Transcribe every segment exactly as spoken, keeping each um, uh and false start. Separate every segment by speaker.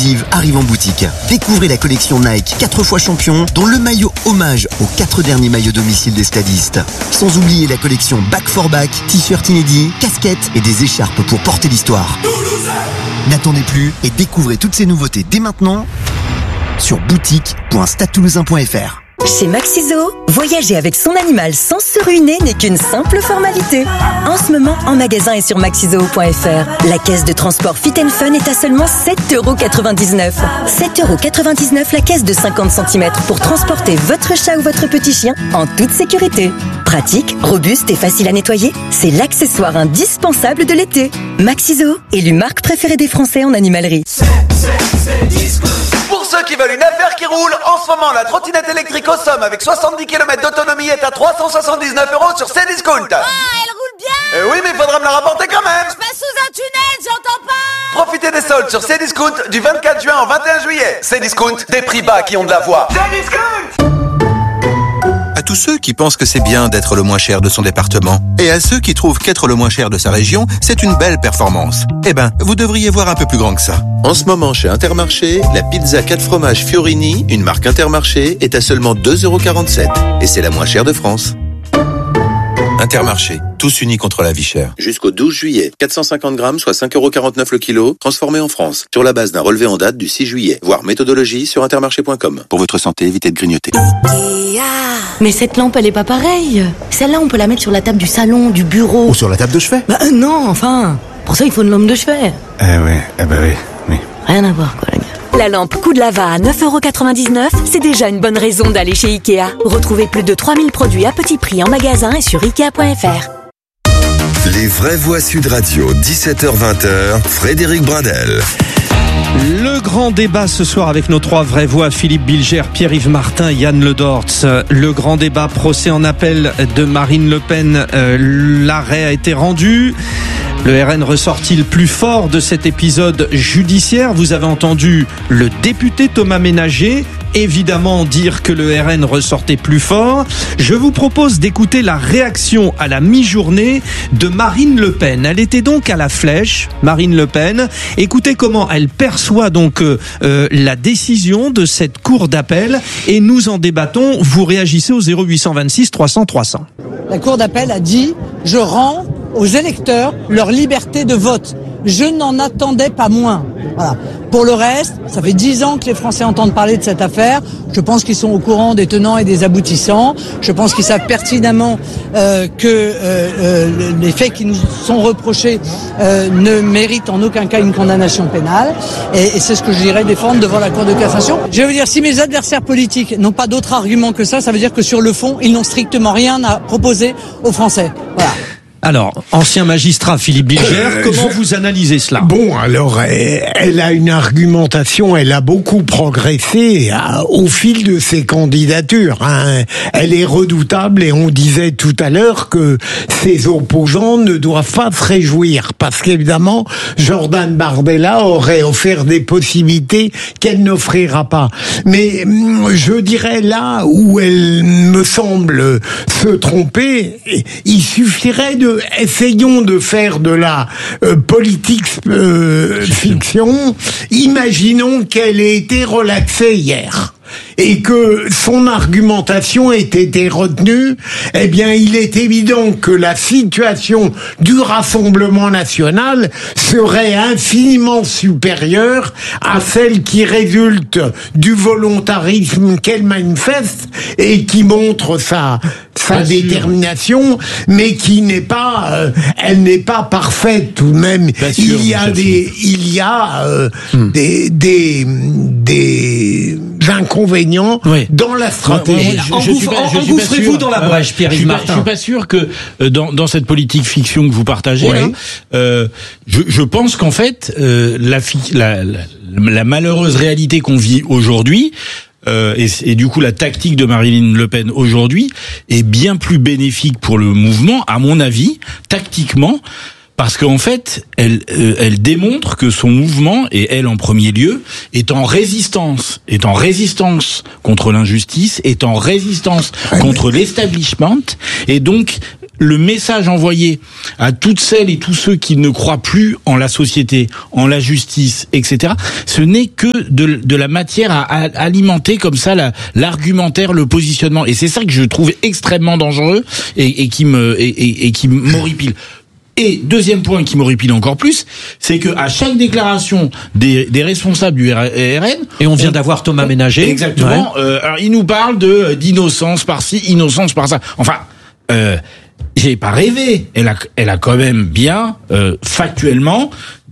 Speaker 1: exclusives arrivent en boutique. Découvrez la collection Nike quatre fois champion, dont le maillot hommage aux quatre derniers maillots domicile des stadistes. Sans oublier la collection Back for Back, t-shirts inédits, casquettes et des écharpes pour porter l'histoire. N'attendez plus et découvrez toutes ces nouveautés dès maintenant sur boutique point stade toulousain point f r.
Speaker 2: Chez Maxiso, voyager avec son animal sans se ruiner n'est qu'une simple formalité. En ce moment, en magasin et sur maxiso point f r, la caisse de transport Fit and Fun est à seulement sept euros quatre-vingt-dix-neuf. sept euros quatre-vingt-dix-neuf la caisse de cinquante centimètres pour transporter votre chat ou votre petit chien en toute sécurité. Pratique, robuste et facile à nettoyer, c'est l'accessoire indispensable de l'été. Maxiso, élu marque préférée des Français en animalerie.
Speaker 3: C'est, c'est, c'est disco. Pour ceux qui veulent une affaire qui roule, en ce moment, la trottinette électrique au somme avec soixante-dix kilomètres d'autonomie est à trois cent soixante-dix-neuf euros sur Cdiscount.
Speaker 4: Ah, elle roule bien.
Speaker 3: Eh oui, mais il faudra me la rapporter quand même.
Speaker 4: Je passe sous un tunnel, j'entends pas.
Speaker 3: Profitez des soldes sur Cdiscount du vingt-quatre juin au vingt et un juillet. Cdiscount, des prix bas qui ont de la voix. Cdiscount.
Speaker 5: À tous ceux qui pensent que c'est bien d'être le moins cher de son département, et à ceux qui trouvent qu'être le moins cher de sa région, c'est une belle performance. Eh ben, vous devriez voir un peu plus grand que ça. En ce moment, chez Intermarché, la pizza quatre fromages Fiorini, une marque Intermarché, est à seulement deux euros quarante-sept. Et c'est la moins chère de France. Intermarché, tous unis contre la vie chère. Jusqu'au douze juillet, quatre cent cinquante grammes, soit cinq euros quarante-neuf le kilo, transformé en France, sur la base d'un relevé en date du six juillet. Voir méthodologie sur intermarché point com. Pour votre santé, évitez de grignoter.
Speaker 6: Mais cette lampe, elle est pas pareille. Celle-là, on peut la mettre sur la table du salon, du bureau.
Speaker 7: Ou sur la table de chevet.
Speaker 6: Bah euh, non, enfin. Pour ça, il faut une lampe de chevet.
Speaker 7: Eh ouais, eh ben oui, oui.
Speaker 6: Rien à voir, quoi, la gars.
Speaker 2: La lampe Coup de Lava à neuf euros quatre-vingt-dix-neuf, c'est déjà une bonne raison d'aller chez Ikea. Retrouvez plus de trois mille produits à petit prix en magasin et sur ikea point f r.
Speaker 8: Les vraies voix Sud Radio, dix-sept heures vingt, Frédéric Brindel.
Speaker 9: Le grand débat ce soir avec nos trois vraies voix, Philippe Bilger, Pierre-Yves Martin, Yann Le Dortz. Le grand débat, procès en appel de Marine Le Pen. Euh, l'arrêt a été rendu. Le R N ressort-il plus fort de cet épisode judiciaire ? Vous avez entendu le député Thomas Ménager évidemment dire que le R N ressortait plus fort. Je vous propose d'écouter la réaction à la mi-journée de Marine Le Pen. Elle était donc à la Flèche, Marine Le Pen. Écoutez comment elle perçoit donc euh, euh, la décision de cette cour d'appel et nous en débattons. Vous réagissez au zéro huit cent vingt-six trois cents trois cents.
Speaker 10: La cour d'appel a dit « Je rends aux électeurs leur liberté de vote ». Je n'en attendais pas moins. Voilà. Pour le reste, ça fait dix ans que les Français entendent parler de cette affaire. Je pense qu'ils sont au courant des tenants et des aboutissants. Je pense qu'ils savent pertinemment euh, que euh, euh, les faits qui nous sont reprochés euh, ne méritent en aucun cas une condamnation pénale. Et, et c'est ce que je dirais défendre devant la Cour de cassation. Je vais vous dire, si mes adversaires politiques n'ont pas d'autre argument que ça, ça veut dire que sur le fond, ils n'ont strictement rien à proposer aux Français. Voilà.
Speaker 9: Alors, ancien magistrat Philippe Bilger, euh, comment je... vous analysez cela ?
Speaker 11: Bon, alors, elle, elle a une argumentation, elle a beaucoup progressé à, au fil de ses candidatures. Hein. Elle est redoutable et on disait tout à l'heure que ses opposants ne doivent pas se réjouir parce qu'évidemment, Jordan Bardella aurait offert des possibilités qu'elle n'offrira pas. Mais je dirais là où elle me semble se tromper, il suffirait de essayons de faire de la euh, politique euh, fiction. Imaginons qu'elle ait été relaxée hier et que son argumentation ait été retenue. Eh bien, il est évident que la situation du Rassemblement national serait infiniment supérieure à celle qui résulte du volontarisme qu'elle manifeste et qui montre sa sa Bien détermination, sûr. Mais qui n'est pas, euh, elle n'est pas parfaite tout de même. Bien il sûr, y a des, il y a euh, hmm. des des des inconvénients oui. dans la stratégie.
Speaker 9: Engouffrez-vous dans la brèche, Pierre-Yves Martin.
Speaker 12: Je suis pas sûr que euh, dans dans cette politique fiction que vous partagez, oui. là, euh, je, je pense qu'en fait, euh, la, la, la la malheureuse réalité qu'on vit aujourd'hui. Euh, et, et du coup, la tactique de Marine Le Pen aujourd'hui est bien plus bénéfique pour le mouvement, à mon avis, tactiquement, parce qu'en fait, elle, euh, elle démontre que son mouvement, et elle en premier lieu, est en résistance, est en résistance contre l'injustice, est en résistance contre l'establishment, et donc le message envoyé à toutes celles et tous ceux qui ne croient plus en la société, en la justice, et cetera, ce n'est que de, de la matière à, à alimenter comme ça la, l'argumentaire, le positionnement. Et c'est ça que je trouve extrêmement dangereux et, et qui me et, et, et qui m'horripile. Et deuxième point qui m'horripile encore plus, c'est que à chaque déclaration des, des responsables du R N,
Speaker 9: et on vient on, d'avoir Thomas Ménager,
Speaker 12: exactement. Ouais. Euh, alors il nous parle de d'innocence par-ci, innocence par-ça. Enfin. Euh, J'ai pas rêvé. Elle a, elle a quand même bien euh, factuellement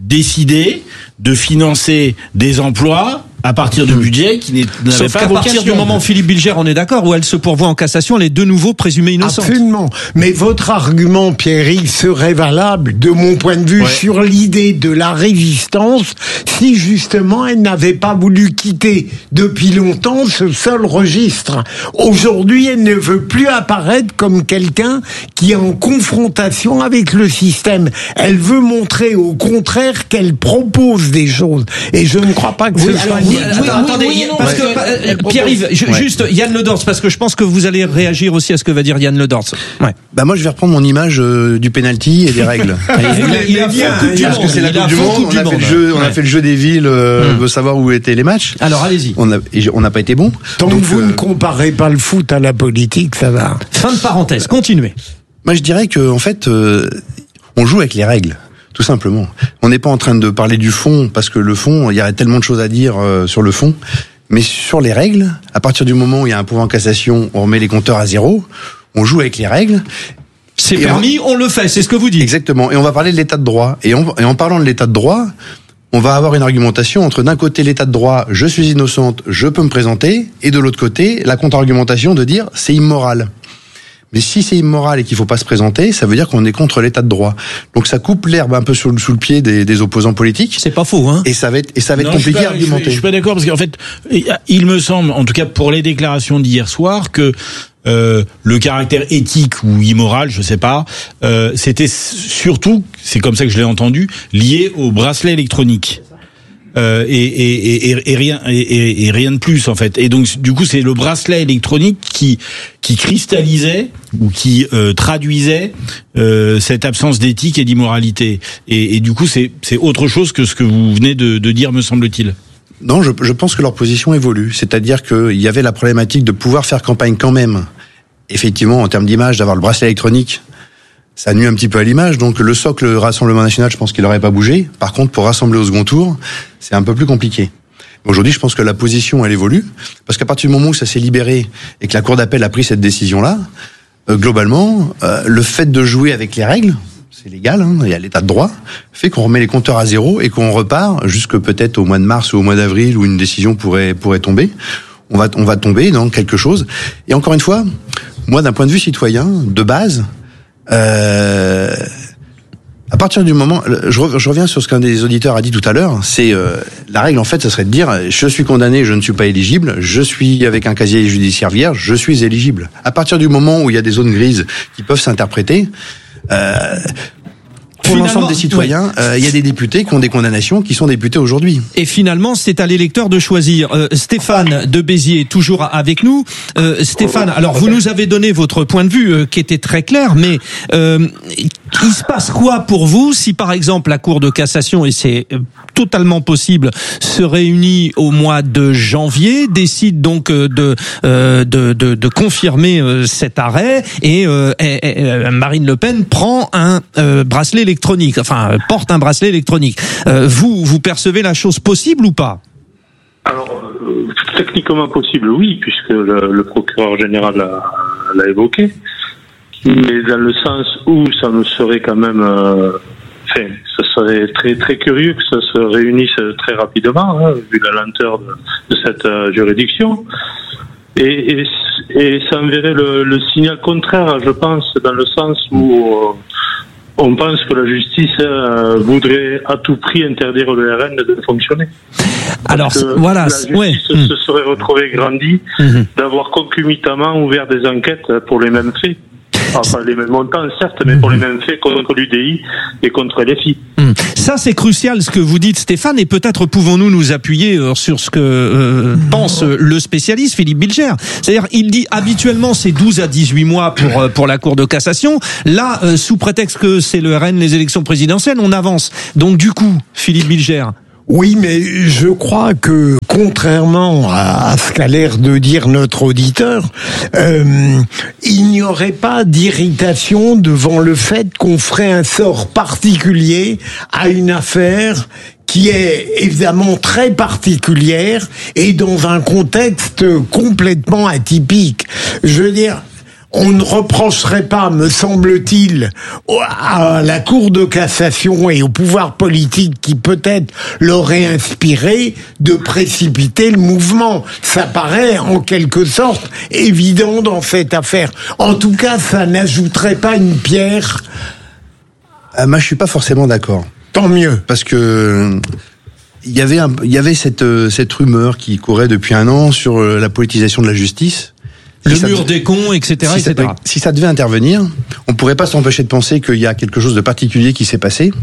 Speaker 12: décidé de financer des emplois à partir de budgets qui n'avaient pas vocation.
Speaker 9: Sauf qu'à partir du moment où Philippe Bilger, on est d'accord, où elle se pourvoit en cassation, elle est de nouveau présumée innocente.
Speaker 11: Absolument. Mais votre argument, Pierre-Yves, serait valable, de mon point de vue, ouais. sur l'idée de la résistance, si justement elle n'avait pas voulu quitter depuis longtemps ce seul registre. Aujourd'hui, elle ne veut plus apparaître comme quelqu'un qui est en confrontation avec le système. Elle veut montrer au contraire qu'elle propose des choses. Et je ne crois pas que
Speaker 9: oui,
Speaker 11: ce
Speaker 9: alors,
Speaker 11: soit...
Speaker 9: Oui, oui, attendez, oui, non, parce que euh, Pierre-Yves, ouais. juste Yann Le Dortz, parce que je pense que vous allez réagir aussi à ce que va dire Yann Le Dortz.
Speaker 13: Ouais. Bah moi je vais reprendre mon image euh, du penalty et des règles.
Speaker 9: il a bien,
Speaker 13: parce que c'est la Coupe du Monde. On a fait le jeu, on a fait le jeu des villes, euh, veut savoir où étaient les matchs.
Speaker 9: Alors allez-y.
Speaker 13: On a, on n'a pas été bon.
Speaker 11: Tant que vous euh, ne comparez pas le foot à la politique, ça va.
Speaker 9: Fin de parenthèse. Continuez.
Speaker 13: Moi je dirais que en fait, euh, on joue avec les règles. Tout simplement. On n'est pas en train de parler du fond, parce que le fond, il y aurait tellement de choses à dire euh, sur le fond. Mais sur les règles, à partir du moment où il y a un pourvoi en cassation, on remet les compteurs à zéro, on joue avec les règles.
Speaker 9: C'est permis, on... on le fait, c'est ce que vous dites.
Speaker 13: Exactement. Et on va parler de l'état de droit. Et, on, et en parlant de l'état de droit, on va avoir une argumentation entre d'un côté l'état de droit, je suis innocente, je peux me présenter, et de l'autre côté, la contre-argumentation de dire c'est immoral. Mais si c'est immoral et qu'il faut pas se présenter, ça veut dire qu'on est contre l'état de droit. Donc ça coupe l'herbe un peu sous, sous le pied des, des opposants politiques.
Speaker 9: C'est pas faux, hein.
Speaker 13: Et ça va être, et ça va être
Speaker 12: non,
Speaker 13: compliqué à argumenter.
Speaker 12: Je, je suis pas d'accord parce qu'en fait, il me semble, en tout cas pour les déclarations d'hier soir, que euh, le caractère éthique ou immoral, je sais pas, euh, c'était surtout, c'est comme ça que je l'ai entendu, lié au bracelet électronique. Euh, et, et, et, et rien et, et rien de plus en fait. Et donc du coup c'est le bracelet électronique qui qui cristallisait ou qui euh, traduisait euh, cette absence d'éthique et d'immoralité. Et, et du coup c'est c'est autre chose que ce que vous venez de, de dire, me semble-t-il.
Speaker 13: Non, je, je pense que leur position évolue. C'est-à-dire qu'il y avait la problématique de pouvoir faire campagne quand même. Effectivement, en termes d'image, d'avoir le bracelet électronique, ça nuit un petit peu à l'image, donc le socle Rassemblement National, je pense qu'il n'aurait pas bougé. Par contre, pour rassembler au second tour, c'est un peu plus compliqué. Aujourd'hui, je pense que la position, elle évolue, parce qu'à partir du moment où ça s'est libéré et que la Cour d'appel a pris cette décision-là, euh, globalement, euh, le fait de jouer avec les règles, c'est légal, hein, il y a l'état de droit, fait qu'on remet les compteurs à zéro et qu'on repart jusque peut-être au mois de mars ou au mois d'avril où une décision pourrait pourrait tomber. On va on va tomber dans quelque chose. Et encore une fois, moi, d'un point de vue citoyen, de base. Euh, à partir du moment, je, re, je reviens sur ce qu'un des auditeurs a dit tout à l'heure, c'est euh, la règle en fait, ça serait de dire je suis condamné, je ne suis pas éligible, je suis avec un casier judiciaire vierge, je suis éligible. À partir du moment où il y a des zones grises qui peuvent s'interpréter, euh, pour l'ensemble des citoyens, il ouais. euh, y a des députés qui ont des condamnations, qui sont députés aujourd'hui.
Speaker 9: Et finalement, c'est à l'électeur de choisir. Euh, Stéphane de Béziers est toujours avec nous. Euh, Stéphane, alors vous nous avez donné votre point de vue euh, qui était très clair, mais euh, il se passe quoi pour vous si par exemple la Cour de cassation, et c'est totalement possible, se réunit au mois de janvier, décide donc de euh, de, de, de confirmer euh, cet arrêt et, euh, et, et Marine Le Pen prend un euh, bracelet électronique, enfin porte un bracelet électronique. Euh, vous vous percevez la chose possible ou pas?
Speaker 14: Alors euh, techniquement possible, oui, puisque le, le procureur général l'a, l'a évoqué, mais dans le sens où ça ne serait quand même euh, Enfin, ce serait très très curieux que ça se réunisse très rapidement, hein, vu la lenteur de, de cette euh, juridiction. Et, et, et ça enverrait le, le signal contraire, je pense, dans le sens où euh, on pense que la justice euh, voudrait à tout prix interdire le R N de fonctionner.
Speaker 9: Alors
Speaker 14: Parce que
Speaker 9: voilà,
Speaker 14: la justice
Speaker 9: ouais.
Speaker 14: se serait retrouvée grandie mmh. d'avoir concomitamment ouvert des enquêtes pour les mêmes faits. Enfin, les mêmes montants, certes, mais pour les mêmes faits contre l'U D I et contre L F I.
Speaker 9: Ça, c'est crucial ce que vous dites, Stéphane, et peut-être pouvons-nous nous appuyer sur ce que euh, pense le spécialiste Philippe Bilger. C'est-à-dire, il dit habituellement c'est douze à dix-huit mois pour pour la Cour de cassation. Là, euh, sous prétexte que c'est le R N, les élections présidentielles, on avance. Donc du coup, Philippe Bilger.
Speaker 11: Oui, mais je crois que, contrairement à, à ce qu'a l'air de dire notre auditeur, euh, il n'y aurait pas d'irritation devant le fait qu'on ferait un sort particulier à une affaire qui est évidemment très particulière et dans un contexte complètement atypique. Je veux dire, on ne reprocherait pas, me semble-t-il, à la Cour de cassation et au pouvoir politique qui peut-être l'aurait inspiré de précipiter le mouvement. Ça paraît en quelque sorte évident dans cette affaire. En tout cas, ça n'ajouterait pas une pierre.
Speaker 13: Ah, moi, je suis pas forcément d'accord.
Speaker 11: Tant mieux.
Speaker 13: Parce que il y avait un, il y avait cette cette rumeur qui courait depuis un an sur la politisation de la justice.
Speaker 9: Le
Speaker 13: si
Speaker 9: mur
Speaker 13: devait,
Speaker 9: des cons, et cetera,
Speaker 13: si
Speaker 9: et cetera.
Speaker 13: Ça, si ça devait intervenir, on pourrait pas s'empêcher de penser qu'il y a quelque chose de particulier qui s'est passé.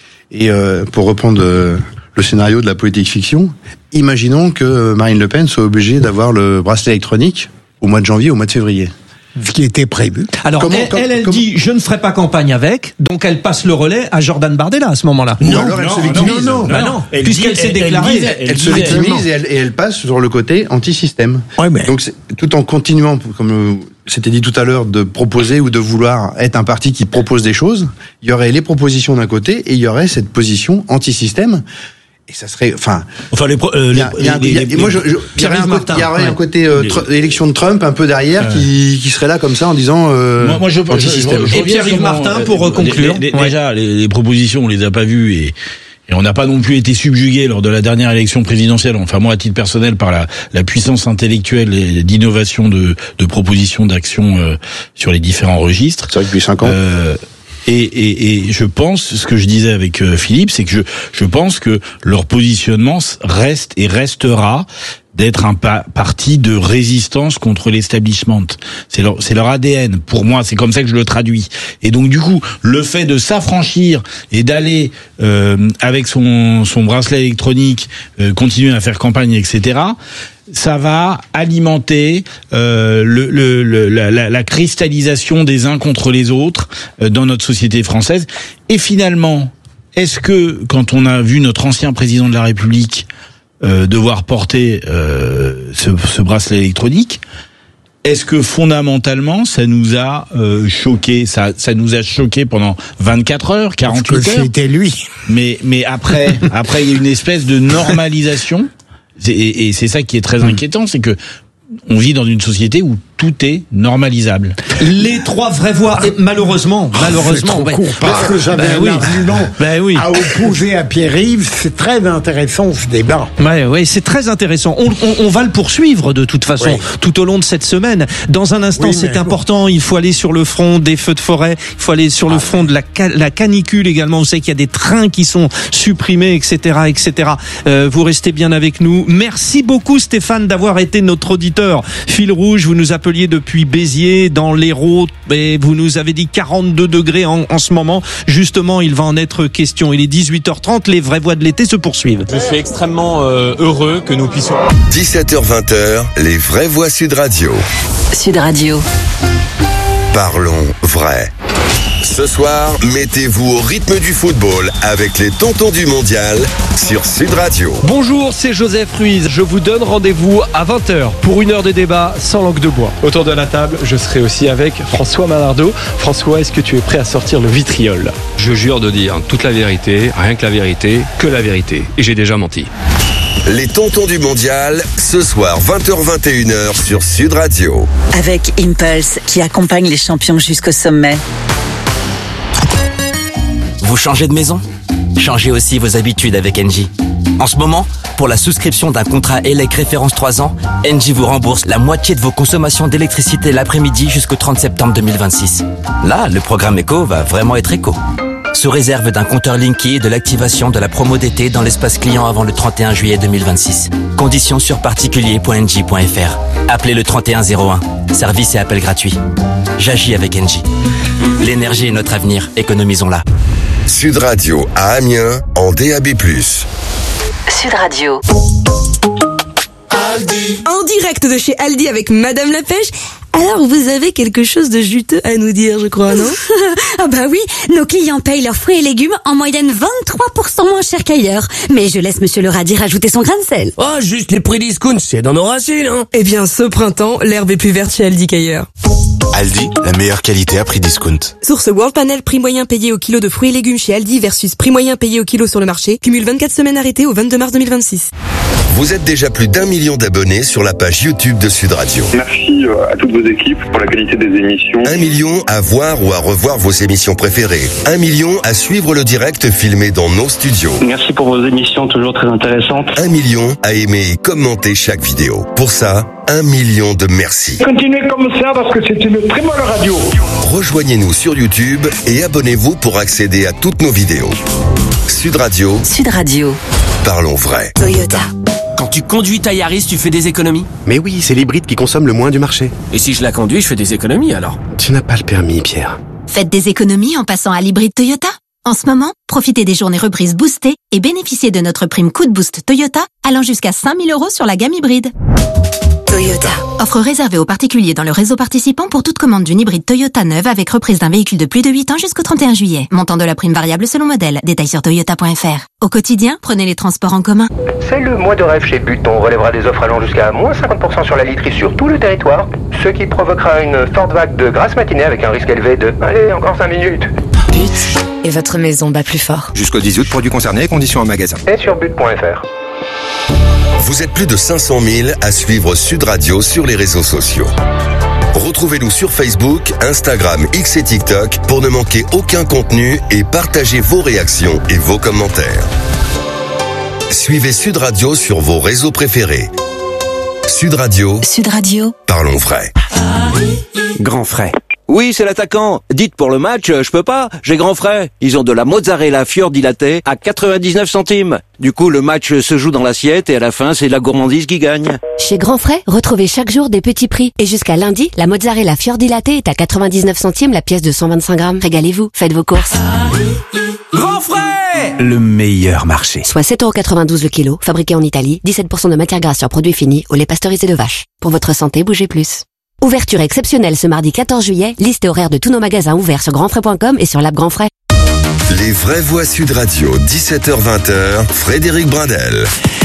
Speaker 13: Et euh, pour reprendre euh, le scénario de la politique fiction, imaginons que Marine Le Pen soit obligée d'avoir le bracelet électronique au mois de janvier, au mois de février.
Speaker 11: Ce qui était prévu.
Speaker 9: Alors,
Speaker 13: comment,
Speaker 9: elle,
Speaker 13: com-
Speaker 9: elle, elle
Speaker 13: com-
Speaker 9: dit, je ne ferai pas campagne avec, donc elle passe le relais à Jordan Bardella à ce moment-là.
Speaker 13: Non, alors elle se victimise.
Speaker 9: Non, non, bah non,
Speaker 12: Elle
Speaker 9: puisqu'elle
Speaker 12: dit-
Speaker 9: s'est
Speaker 12: elle-
Speaker 9: déclarée.
Speaker 12: elle disait-
Speaker 13: Elle se victimise et elle, et elle passe sur le côté anti-système.
Speaker 11: Ouais, mais...
Speaker 13: Donc, c'est, tout en continuant, comme euh, c'était dit tout à l'heure, de proposer ou de vouloir être un parti qui propose des choses, il y aurait les propositions d'un côté et il y aurait cette position anti-système. Et ça serait, enfin,
Speaker 12: Enfin, les, pro- euh,
Speaker 13: il y a,
Speaker 12: les-
Speaker 13: il y a un-
Speaker 12: les-
Speaker 13: il y a-
Speaker 12: les-
Speaker 13: moi, je, je, il y aurait un côté,
Speaker 9: Martin,
Speaker 13: il y aurait
Speaker 9: ouais.
Speaker 13: un côté euh,
Speaker 12: Les-
Speaker 13: tr- élection de Trump un peu derrière
Speaker 12: Ouais.
Speaker 13: qui, qui serait là comme ça en disant euh,
Speaker 12: Moi, moi, je, je,
Speaker 13: anti-système.
Speaker 12: je- je
Speaker 9: Et
Speaker 12: reviens
Speaker 9: Pierre-Yves
Speaker 12: sur mon-
Speaker 9: Martin, pour
Speaker 12: euh,
Speaker 9: conclure.
Speaker 12: les- les-
Speaker 9: Ouais.
Speaker 12: Déjà, les, les propositions, on les a pas vues et, et on n'a pas non plus été subjugué lors de la dernière élection présidentielle. Enfin, moi, à titre personnel, par la, la puissance intellectuelle et d'innovation de, de propositions d'action euh, sur les différents registres.
Speaker 13: C'est vrai que depuis cinq ans.
Speaker 12: Euh, Et, et, et je pense, ce que je disais avec euh, Philippe, c'est que je, je pense que leur positionnement reste et restera d'être un pa- parti de résistance contre l'establishment. C'est leur, c'est leur A D N. Pour moi, c'est comme ça que je le traduis. Et donc, du coup, le fait de s'affranchir et d'aller euh, avec son, son bracelet électronique, euh, continuer à faire campagne, et cetera, ça va alimenter euh, le, le, le, la, la, la cristallisation des uns contre les autres euh, dans notre société française. Et finalement, est-ce que, quand on a vu notre ancien président de la République euh, devoir porter euh, ce, ce bracelet électronique, est-ce que fondamentalement ça nous a euh, choqué, ça, ça nous a choqué pendant vingt-quatre heures, quarante-huit
Speaker 11: Parce que
Speaker 12: heures.
Speaker 11: c'était lui.
Speaker 12: Mais, mais après, après il y a une espèce de normalisation. Et, et c'est ça qui est très inquiétant, c'est que on vit dans une société où tout est normalisable.
Speaker 9: Les trois vraies voix, et malheureusement, malheureusement,
Speaker 11: C'est trop
Speaker 9: ouais.
Speaker 11: court, parce que j'avais
Speaker 9: Ben
Speaker 11: un
Speaker 9: oui.
Speaker 11: argument
Speaker 9: Ben oui.
Speaker 11: à opposer à Pierre-Yves. C'est très intéressant ce débat.
Speaker 9: Ouais, ouais, c'est très intéressant. On, on, on va le poursuivre de toute façon
Speaker 11: Oui.
Speaker 9: tout au long de cette semaine. Dans un instant,
Speaker 11: Oui,
Speaker 9: c'est
Speaker 11: mais bon.
Speaker 9: important. Il faut aller sur le front des feux de forêt. Il faut aller sur le front de la, ca- la canicule également. Vous savez qu'il y a des trains qui sont supprimés, et cetera, et cetera. Euh, vous restez bien avec nous. Merci beaucoup, Stéphane, d'avoir été notre auditeur. Fil rouge, vous nous appeliez depuis Béziers, dans l'Hérault, et vous nous avez dit quarante-deux degrés en, en ce moment. Justement, il va en être question. Il est dix-huit heures trente. Les vraies voix de l'été se poursuivent.
Speaker 15: Je suis extrêmement euh, heureux que nous puissions...
Speaker 8: dix-sept heures vingt, les vraies voix Sud Radio.
Speaker 2: Sud Radio.
Speaker 8: Parlons vrai. Ce soir, mettez-vous au rythme du football avec les tontons du mondial sur Sud Radio.
Speaker 15: Bonjour, c'est Joseph Ruiz. Je vous donne rendez-vous à vingt heures pour une heure de débat sans langue de bois. Autour de la table, je serai aussi avec François Manardo. François, est-ce que tu es prêt à sortir le vitriol?
Speaker 16: Je jure de dire toute la vérité, rien que la vérité, que la vérité. Et j'ai déjà menti.
Speaker 8: Les tontons du mondial, ce soir vingt heures vingt et une heures sur Sud Radio.
Speaker 2: Avec Impulse, qui accompagne les champions jusqu'au sommet.
Speaker 17: Vous changez de maison? Changez aussi vos habitudes avec Engie. En ce moment, pour la souscription d'un contrat E L E C référence trois ans, Engie vous rembourse la moitié de vos consommations d'électricité l'après-midi jusqu'au trente septembre deux mille vingt-six. Là, le programme éco va vraiment être éco. sous réserve d'un compteur Linky et de l'activation de la promo d'été dans l'espace client avant le trente et un juillet deux mille vingt-six. Conditions sur particulier point engie point f r. Appelez le trente et un zéro un. Service et appel gratuit. J'agis avec Engie. L'énergie est notre avenir. Économisons-la.
Speaker 8: Sud Radio à Amiens en D A B plus.
Speaker 2: Sud Radio.
Speaker 18: Aldi. En direct de chez Aldi avec Madame la Pêche. Alors, vous avez quelque chose de juteux à nous dire, je crois, non?
Speaker 19: Ah bah oui, nos clients payent leurs fruits et légumes en moyenne vingt-trois pour cent moins cher qu'ailleurs. Mais je laisse Monsieur le Radis rajouter son grain de sel.
Speaker 20: Oh, juste les prix discount, c'est dans nos racines, hein.
Speaker 18: Eh bien, ce printemps, l'herbe est plus verte chez Aldi qu'ailleurs.
Speaker 21: Aldi, la meilleure qualité à prix discount.
Speaker 18: Source World Panel, prix moyen payé au kilo de fruits et légumes chez Aldi versus prix moyen payé au kilo sur le marché. Cumule vingt-quatre semaines arrêtées au vingt-deux mars deux mille vingt-six.
Speaker 8: Vous êtes déjà plus d'un million d'abonnés sur la page YouTube de Sud Radio.
Speaker 14: Merci à toutes vos équipes pour la qualité des émissions.
Speaker 8: Un million à voir ou à revoir vos émissions préférées. Un million à suivre le direct filmé dans nos studios.
Speaker 14: Merci pour vos émissions toujours très intéressantes.
Speaker 8: Un million à aimer et commenter chaque vidéo. Pour ça, un million de merci.
Speaker 11: Continuez comme ça parce que c'est une très bonne radio.
Speaker 8: Rejoignez-nous sur YouTube et abonnez-vous pour accéder à toutes nos vidéos. Sud Radio.
Speaker 2: Sud Radio.
Speaker 8: Parlons vrai.
Speaker 2: Toyota.
Speaker 20: Quand tu conduis ta Yaris, tu fais des économies?
Speaker 7: Mais oui, c'est l'hybride qui consomme le moins du marché.
Speaker 20: Et si je la conduis, je fais des économies alors?
Speaker 7: Tu n'as pas le permis, Pierre.
Speaker 19: Faites des économies en passant à l'hybride Toyota. En ce moment, profitez des journées reprises boostées et bénéficiez de notre prime coup de boost Toyota allant jusqu'à cinq mille euros sur la gamme hybride.
Speaker 2: Toyota.
Speaker 19: Offre réservée aux particuliers dans le réseau participant pour toute commande d'une hybride Toyota neuve avec reprise d'un véhicule de plus de huit ans jusqu'au trente et un juillet. Montant de la prime variable selon modèle. Détails sur toyota point f r. Au quotidien, prenez les transports en commun.
Speaker 22: C'est le mois de rêve chez But. On relèvera des offres allant jusqu'à moins cinquante pour cent sur la literie sur tout le territoire. Ce qui provoquera une forte vague de grasse matinée avec un risque élevé de... Allez, encore cinq minutes.
Speaker 2: But. Et votre maison bat plus fort.
Speaker 23: Jusqu'au dix août, produits concernés, conditions en magasin.
Speaker 22: Et sur but point f r.
Speaker 8: Vous êtes plus de cinq cent mille à suivre Sud Radio sur les réseaux sociaux. Retrouvez-nous sur Facebook, Instagram, X et TikTok pour ne manquer aucun contenu et partagez vos réactions et vos commentaires. Suivez Sud Radio sur vos réseaux préférés. Sud Radio.
Speaker 2: Sud Radio.
Speaker 8: Parlons vrai.
Speaker 24: Grand frais. Oui, c'est l'attaquant. Dites pour le match, je peux pas, j'ai grand frais. Ils ont de la mozzarella fior dilatée à quatre-vingt-dix-neuf centimes. Du coup, le match se joue dans l'assiette et à la fin, c'est la gourmandise qui gagne.
Speaker 25: Chez Grand Frais, retrouvez chaque jour des petits prix. Et jusqu'à lundi, la mozzarella fior dilatée est à quatre-vingt-dix-neuf centimes la pièce de cent vingt-cinq grammes. Régalez-vous, faites vos courses.
Speaker 20: Grand frais!
Speaker 21: Le meilleur marché.
Speaker 25: Soit sept euros quatre-vingt-douze le kilo, fabriqué en Italie, dix-sept pour cent de matière grasse sur produits finis, au lait pasteurisé de vache. Pour votre santé, bougez plus. Ouverture exceptionnelle ce mardi quatorze juillet, liste et horaire de tous nos magasins ouverts sur grand frais point com et sur l'app Grand Frais.
Speaker 8: Les vraies voix Sud Radio, dix-sept heures vingt, Frédéric Brindel.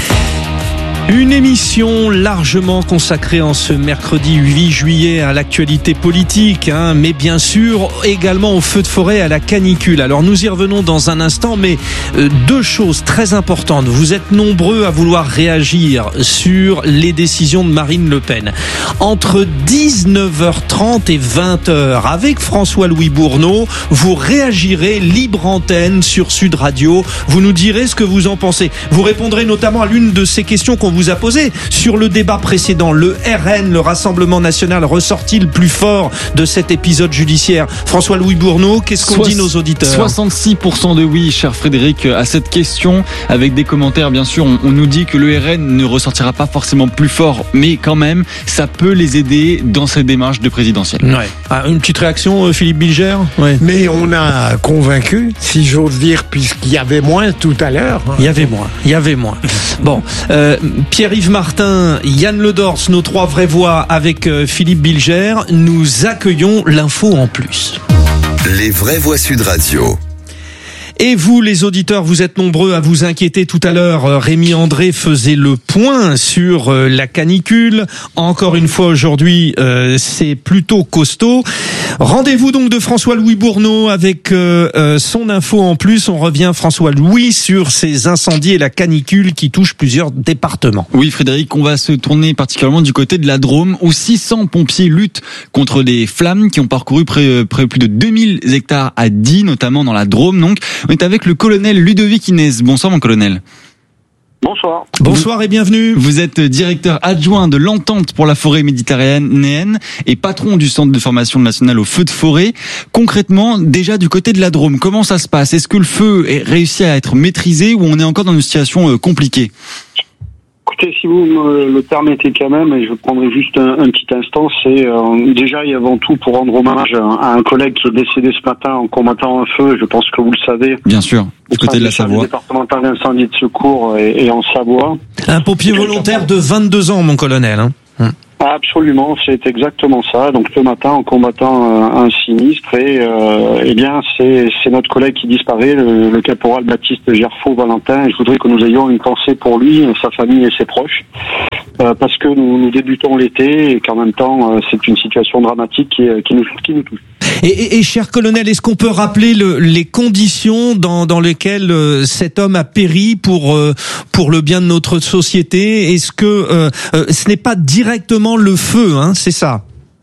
Speaker 9: Une émission largement consacrée en ce mercredi huit juillet à l'actualité politique, hein, mais bien sûr également au feu de forêt, à la canicule. Alors nous y revenons dans un instant, mais euh, deux choses très importantes. Vous êtes nombreux à vouloir réagir sur les décisions de Marine Le Pen. Entre dix-neuf heures trente et vingt heures, avec François-Louis Bourneau, vous réagirez libre antenne sur Sud Radio. Vous nous direz ce que vous en pensez. Vous répondrez notamment à l'une de ces questions qu'on vous a posé sur le débat précédent. Le R N, le Rassemblement National, ressorti-il plus fort de cet épisode judiciaire? François-Louis Bourneau, qu'est-ce qu'on Soix- dit nos auditeurs?
Speaker 26: soixante-six pour cent de oui, cher Frédéric, à cette question, avec des commentaires, bien sûr. On, on nous dit que le R N ne ressortira pas forcément plus fort, mais quand même, ça peut les aider dans cette démarche de présidentielle.
Speaker 9: Ouais. Ah, une petite réaction, Philippe Bilger? Ouais.
Speaker 11: Mais on a convaincu, si j'ose dire, puisqu'il y avait moins tout à l'heure.
Speaker 9: Il y avait moins, il y avait moins. Bon, euh, Pierre-Yves Martin, Yann Ledors, nos trois vraies voix avec euh, Philippe Bilger, nous accueillons l'info en plus.
Speaker 8: Les vraies voix Sud Radio.
Speaker 9: Et vous, les auditeurs, vous êtes nombreux à vous inquiéter. Tout à l'heure, Rémi André faisait le point sur la canicule. Encore une fois, aujourd'hui, euh, c'est plutôt costaud. Rendez-vous donc de François-Louis Bourneau avec euh, son info en plus. On revient, François-Louis, sur ces incendies et la canicule qui touchent plusieurs départements.
Speaker 26: Oui, Frédéric, on va se tourner particulièrement du côté de la Drôme, où six cents pompiers luttent contre des flammes qui ont parcouru près, près plus de deux mille hectares à Die, notamment dans la Drôme, donc. On est avec le colonel Ludovic Inès. Bonsoir mon colonel.
Speaker 1: Bonsoir.
Speaker 9: Bonsoir et bienvenue.
Speaker 26: Vous êtes directeur adjoint de l'Entente pour la forêt méditerranéenne et patron du centre de formation national au feu de forêt. Concrètement, déjà du côté de la Drôme, comment ça se passe? Est-ce que le feu est réussi à être maîtrisé ou on est encore dans une situation compliquée?
Speaker 1: Écoutez, si vous me le permettez quand même, et je prendrai juste un, un petit instant, c'est euh, déjà et avant tout pour rendre hommage à, à un collègue qui est décédé ce matin en combattant un feu, je pense que vous le savez.
Speaker 26: Bien sûr, du côté de la Savoie.
Speaker 1: Le départemental d'incendie et de secours et, et en Savoie.
Speaker 9: Un pompier volontaire de vingt-deux ans, mon colonel. Hein. Hum.
Speaker 1: Absolument, c'est exactement ça. Donc ce matin, en combattant un, un sinistre, et euh, eh bien c'est c'est notre collègue qui disparaît, le, le caporal Baptiste Gerfaux Valentin. Et je voudrais que nous ayons une pensée pour lui, sa famille et ses proches, euh, parce que nous, nous débutons l'été et qu'en même temps, euh, c'est une situation dramatique qui, qui nous qui nous touche.
Speaker 9: Et, et, et cher colonel, est-ce qu'on peut rappeler le, les conditions dans, dans lesquelles euh, cet homme a péri pour euh, pour le bien de notre société? Est-ce que euh, euh, ce n'est pas directement le feu, hein, c'est ça?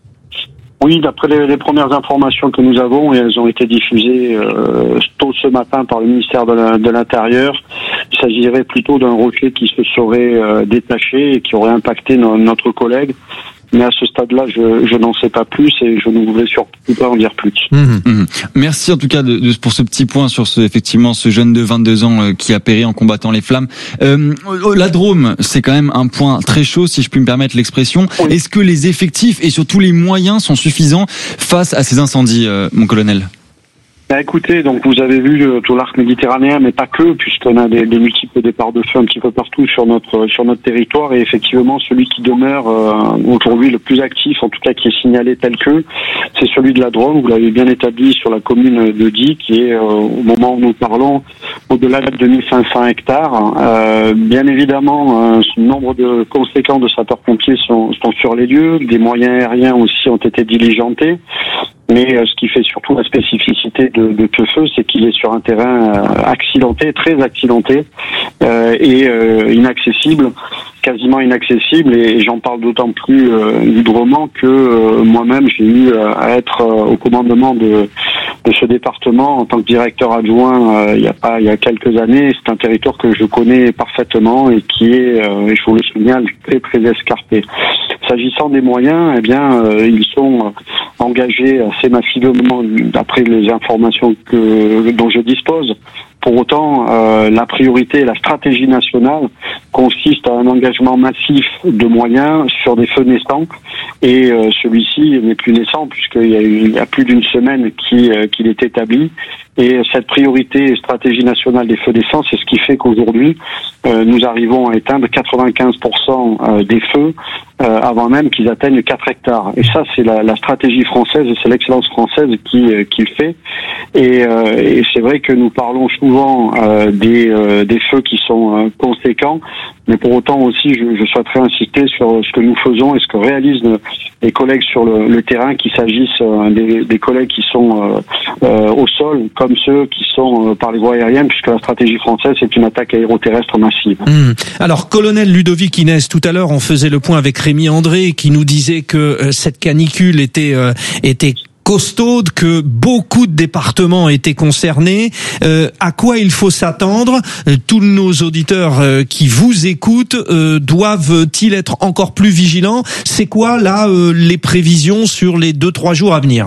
Speaker 1: Oui, d'après les, les premières informations que nous avons, et elles ont été diffusées euh, tôt ce matin par le ministère de, la, de l'Intérieur, il s'agirait plutôt d'un rocher qui se serait euh, détaché et qui aurait impacté no, notre collègue. Mais à ce stade-là, je, je n'en sais pas plus et je ne voudrais surtout pas en dire plus.
Speaker 26: Mmh, mmh. Merci en tout cas de, de, pour ce petit point sur ce, effectivement ce jeune de vingt-deux ans euh, qui a péri en combattant les flammes. Euh, la Drôme, c'est quand même un point très chaud, si je puis me permettre l'expression. Oui. Est-ce que les effectifs et surtout les moyens sont suffisants face à ces incendies, euh, mon colonel?
Speaker 1: Bah écoutez, donc vous avez vu euh, tout l'arc méditerranéen, mais pas que, puisqu'on a des, des multiples départs de feu un petit peu partout sur notre sur notre territoire, et effectivement celui qui demeure euh, aujourd'hui le plus actif, en tout cas qui est signalé tel que, c'est celui de la Drôme. Vous l'avez bien établi sur la commune de Die, qui est euh, au moment où nous parlons au-delà de deux mille cinq cents hectares. Euh, bien évidemment, un nombre de conséquents de sapeurs-pompiers sont, sont sur les lieux, des moyens aériens aussi ont été diligentés. Mais euh, ce qui fait surtout la spécificité de, de ce feu, c'est qu'il est sur un terrain euh, accidenté, très accidenté euh, et euh, inaccessible, quasiment inaccessible. Et, et j'en parle d'autant plus euh, librement que euh, moi-même, j'ai eu euh, à être euh, au commandement de, de ce département en tant que directeur adjoint euh, il y a pas il y a quelques années. C'est un territoire que je connais parfaitement et qui est, euh, et je vous le signale, très très escarpé. S'agissant des moyens, eh bien, euh, ils sont engagés assez massivement, d'après les informations que dont je dispose. Pour autant, euh, la priorité, la stratégie nationale consiste à un engagement massif de moyens sur des feux naissants. Et euh, celui-ci n'est plus naissant puisqu'il y a, eu, il y a plus d'une semaine qu'il, euh, qu'il est établi. Et cette priorité et stratégie nationale des feux naissants, c'est ce qui fait qu'aujourd'hui, euh, nous arrivons à éteindre quatre-vingt-quinze pour cent des feux euh, avant même qu'ils atteignent quatre hectares. Et ça, c'est la, la stratégie française et c'est l'excellence française qui, euh, qui le fait. Et, euh, et c'est vrai que nous parlons souvent euh, des, euh, des feux qui sont euh, conséquents, mais pour autant aussi, je, je souhaiterais insister sur ce que nous faisons et ce que réalisent les collègues sur le, le terrain, qu'il s'agisse euh, des, des collègues qui sont euh, euh, au sol, comme ceux qui sont euh, par les voies aériennes, puisque la stratégie française, c'est une attaque aéroterrestre massive.
Speaker 9: Mmh. Alors, colonel Ludovic Inès, tout à l'heure, on faisait le point avec Rémi André, qui nous disait que euh, cette canicule était euh, était costaude, que beaucoup de départements étaient concernés. Euh, à quoi il faut s'attendre? euh, Tous nos auditeurs euh, qui vous écoutent euh, doivent-ils être encore plus vigilants? C'est quoi là euh, les prévisions sur les deux trois jours à venir?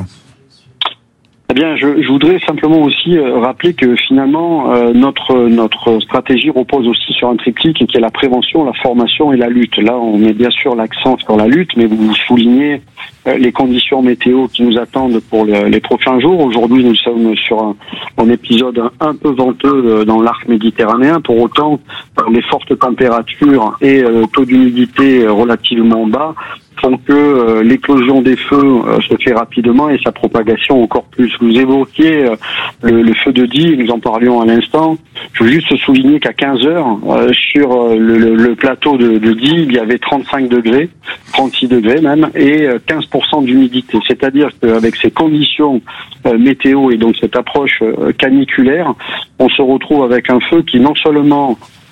Speaker 1: Eh bien, je, je voudrais simplement aussi euh, rappeler que finalement, euh, notre notre stratégie repose aussi sur un triptyque qui est la prévention, la formation et la lutte. Là, on met bien sûr l'accent sur la lutte, mais vous soulignez euh, les conditions météo qui nous attendent pour le, les prochains jours. Aujourd'hui, nous sommes sur un, un épisode un, un peu venteux dans l'arc méditerranéen. Pour autant, euh, les fortes températures et le euh, taux d'humidité relativement bas font que euh, l'éclosion des feux euh, se fait rapidement et sa propagation encore plus. Vous évoquiez euh, le, le feu de Die, nous en parlions à l'instant. Je veux juste souligner qu'à quinze heures, euh, sur euh, le, le, le plateau de, de Die, il y avait trente-cinq degrés, trente-six degrés même, et euh, quinze pour cent d'humidité. C'est-à-dire qu'avec ces conditions euh, météo et donc cette approche euh, caniculaire, on se retrouve avec un feu qui non seulement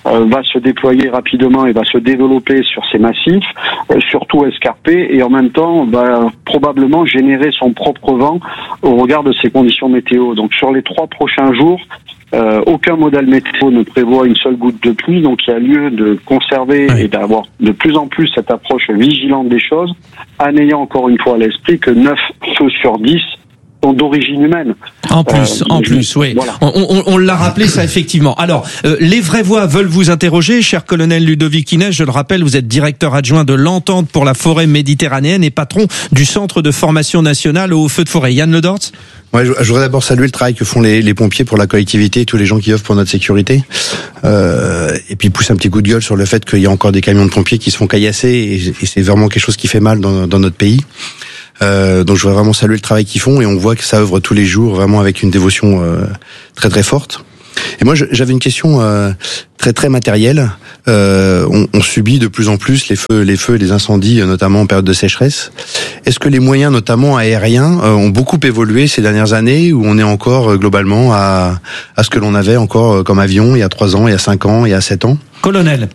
Speaker 1: euh, va se déployer rapidement et va se développer sur ces massifs, euh, surtout escarpés, et en même temps va probablement générer son propre vent au regard de ces conditions météo. Donc sur les trois prochains jours, Euh, aucun modèle météo ne prévoit une seule goutte de pluie, donc il y a lieu de conserver et d'avoir de plus en plus cette approche vigilante des choses, en ayant encore une fois à l'esprit que neuf feux sur dix sont d'origine humaine.
Speaker 9: En plus, euh, en plus, oui. Voilà. On, on, on l'a rappelé ça effectivement. Alors, euh, les vraies voix veulent vous interroger, cher colonel Ludovic Inès. Je le rappelle, vous êtes directeur adjoint de l'Entente pour la forêt méditerranéenne et patron du Centre de formation nationale aux feux de forêt. Yann Le Dortz.
Speaker 3: Ouais, je, je voudrais d'abord saluer le travail que font les, les pompiers pour la collectivité et tous les gens qui œuvrent pour notre sécurité. Euh, et puis pousser un petit coup de gueule sur le fait qu'il y a encore des camions de pompiers qui se font caillasser et, et c'est vraiment quelque chose qui fait mal dans, dans notre pays. Euh, donc je voudrais vraiment saluer le travail qu'ils font et on voit que ça œuvre tous les jours vraiment avec une dévotion euh, très très forte. Et moi j'avais une question euh, très très matérielle. Euh, on, on subit de plus en plus les feux, les feux et les incendies, notamment en période de sécheresse. Est-ce que les moyens, notamment aériens, euh, ont beaucoup évolué ces dernières années, ou on est encore euh, globalement à, à ce que l'on avait encore euh, comme avion il y a trois ans, il y a cinq ans, il y a sept ans?
Speaker 9: Colonel.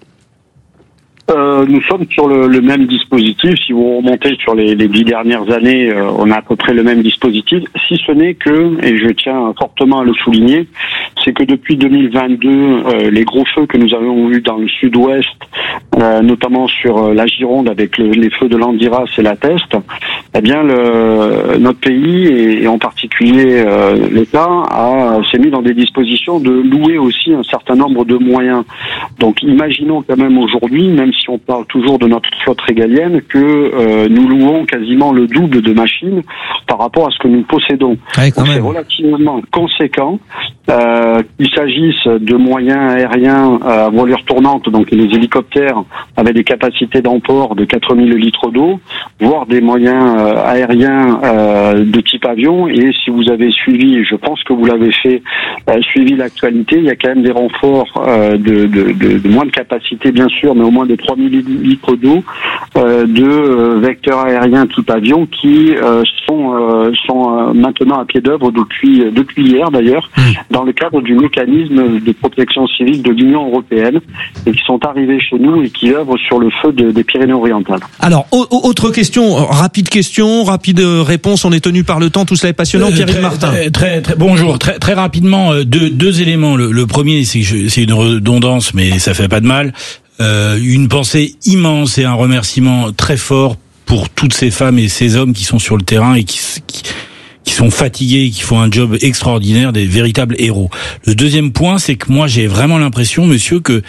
Speaker 1: Euh, nous sommes sur le, le même dispositif. Si vous remontez sur les, les dix dernières années, euh, on a à peu près le même dispositif. Si ce n'est que, et je tiens fortement à le souligner, c'est que depuis deux mille vingt-deux, euh, les gros feux que nous avons eus dans le sud-ouest, euh, notamment sur euh, la Gironde avec le, les feux de l'Andiras et la Teste, eh bien le, notre pays et, et en particulier euh, l'État a s'est mis dans des dispositions de louer aussi un certain nombre de moyens. Donc imaginons quand même aujourd'hui, même si on parle toujours de notre flotte régalienne, que euh, nous louons quasiment le double de machines par rapport à ce que nous possédons.
Speaker 9: Ouais,
Speaker 1: Donc c'est relativement conséquent. Euh, qu'il s'agisse de moyens aériens à voilure tournante, donc les hélicoptères avaient des capacités d'emport de quatre mille litres d'eau, voire des moyens euh, aériens euh, de type avion. Et si vous avez suivi, et je pense que vous l'avez fait, euh, suivi l'actualité, il y a quand même des renforts euh, de, de, de, de moins de capacité bien sûr, mais au moins de trois mille litres d'eau euh, de euh, vecteurs aériens type avion qui euh, sont, euh, sont euh, maintenant à pied d'œuvre depuis, depuis hier d'ailleurs, mmh. dans le cadre du mécanisme de protection civile de l'Union européenne et qui sont arrivés chez nous et qui œuvrent sur le feu de, des Pyrénées-Orientales.
Speaker 9: Alors, autre question, rapide question, rapide réponse, on est tenu par le temps, tout cela est passionnant. Euh, Pierre-Yves Martin.
Speaker 12: Très, très, très, bonjour, très, très rapidement, deux, deux éléments. Le, le premier, c'est que je, c'est une redondance, mais ça fait pas de mal. Euh, une pensée immense et un remerciement très fort pour toutes ces femmes et ces hommes qui sont sur le terrain et qui, qui qui sont fatigués et qui font un job extraordinaire, des véritables héros. Le deuxième point, c'est que moi, j'ai vraiment l'impression, monsieur, que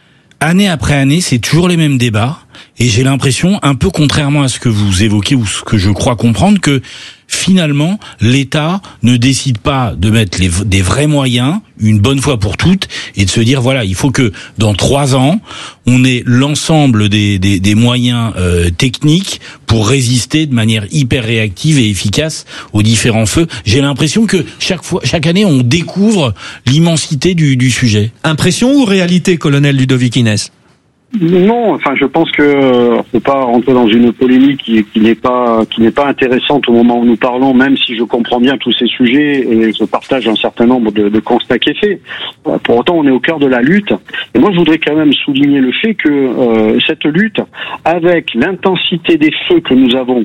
Speaker 12: année après année, c'est toujours les mêmes débats. Et j'ai l'impression, un peu contrairement à ce que vous évoquez ou ce que je crois comprendre, que finalement, l'État ne décide pas de mettre les, des vrais moyens, une bonne fois pour toutes, et de se dire, voilà, il faut que dans trois ans, on ait l'ensemble des, des, des moyens euh, techniques pour résister de manière hyper réactive et efficace aux différents feux. J'ai l'impression que chaque fois, chaque année, on découvre l'immensité du, du sujet.
Speaker 9: Impression ou réalité, colonel Ludovic Inès?
Speaker 1: Non, enfin, je pense que euh, faut pas rentrer dans une polémique qui, qui n'est pas qui n'est pas intéressante au moment où nous parlons, même si je comprends bien tous ces sujets et je partage un certain nombre de, de constats qui est fait. Pour autant, on est au cœur de la lutte. Et moi, je voudrais quand même souligner le fait que euh, cette lutte, avec l'intensité des feux que nous avons,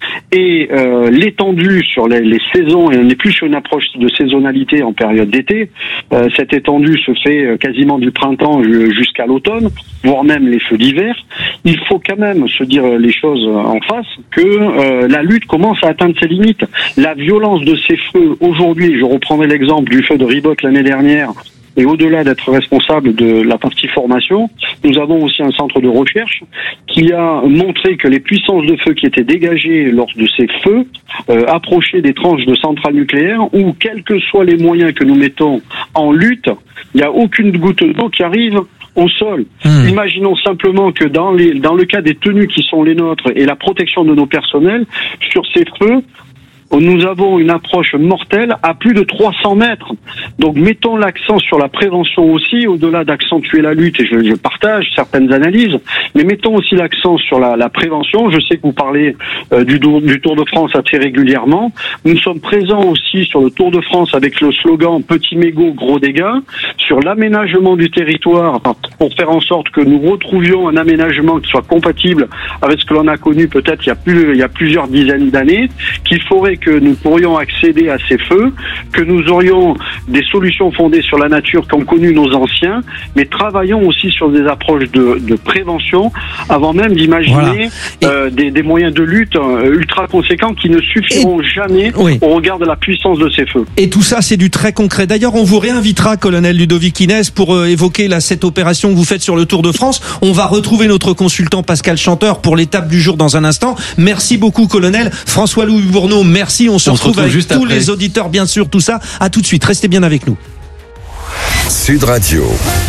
Speaker 1: et euh, l'étendue sur les, les saisons, et on n'est plus sur une approche de saisonnalité en période d'été, euh, cette étendue se fait quasiment du printemps jusqu'à l'automne, voire même les feux d'hiver. Il faut quand même se dire les choses en face, que euh, la lutte commence à atteindre ses limites. La violence de ces feux aujourd'hui, je reprendrai l'exemple du feu de Ribot l'année dernière, et au-delà d'être responsable de la partie formation, nous avons aussi un centre de recherche qui a montré que les puissances de feu qui étaient dégagées lors de ces feux euh, approchaient des tranches de centrales nucléaires où, quels que soient les moyens que nous mettons en lutte, il n'y a aucune goutte d'eau qui arrive au sol. Mmh. Imaginons simplement que dans, les, dans le cas des tenues qui sont les nôtres et la protection de nos personnels, sur ces feux, nous avons une approche mortelle à plus de trois cents mètres. Donc mettons l'accent sur la prévention aussi, au-delà d'accentuer la lutte, et je, je partage certaines analyses, mais mettons aussi l'accent sur la, la prévention. Je sais que vous parlez euh, du, du Tour de France assez régulièrement. Nous sommes présents aussi sur le Tour de France avec le slogan « Petit mégot, gros dégâts », sur l'aménagement du territoire pour faire en sorte que nous retrouvions un aménagement qui soit compatible avec ce que l'on a connu peut-être il y a plus, il y a plusieurs dizaines d'années, qu'il faudrait que nous pourrions accéder à ces feux, que nous aurions des solutions fondées sur la nature qu'ont connu nos anciens, mais travaillons aussi sur des approches de, de prévention avant même d'imaginer voilà. euh, des, des moyens de lutte euh, ultra conséquents qui ne suffiront et... jamais oui. au regard de la puissance de ces feux.
Speaker 9: Et tout ça, c'est du très concret. D'ailleurs, on vous réinvitera, colonel Ludovic Inès, pour euh, évoquer là, cette opération que vous faites sur le Tour de France. On va retrouver notre consultant Pascal Chanteur pour l'étape du jour dans un instant. Merci beaucoup, colonel. François-Louis Bourneau, merci. On se, on retrouve, se retrouve avec tous après. les auditeurs, bien sûr, tout ça. À tout de suite. Restez bien avec nous.
Speaker 8: Sud Radio.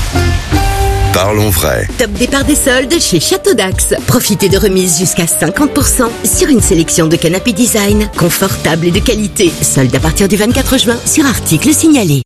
Speaker 8: Parlons vrai.
Speaker 4: Top départ des soldes chez Château d'Axe. Profitez de remises jusqu'à cinquante pour cent sur une sélection de canapés design, confortables et de qualité. Soldes à partir du vingt-quatre juin sur articles signalés.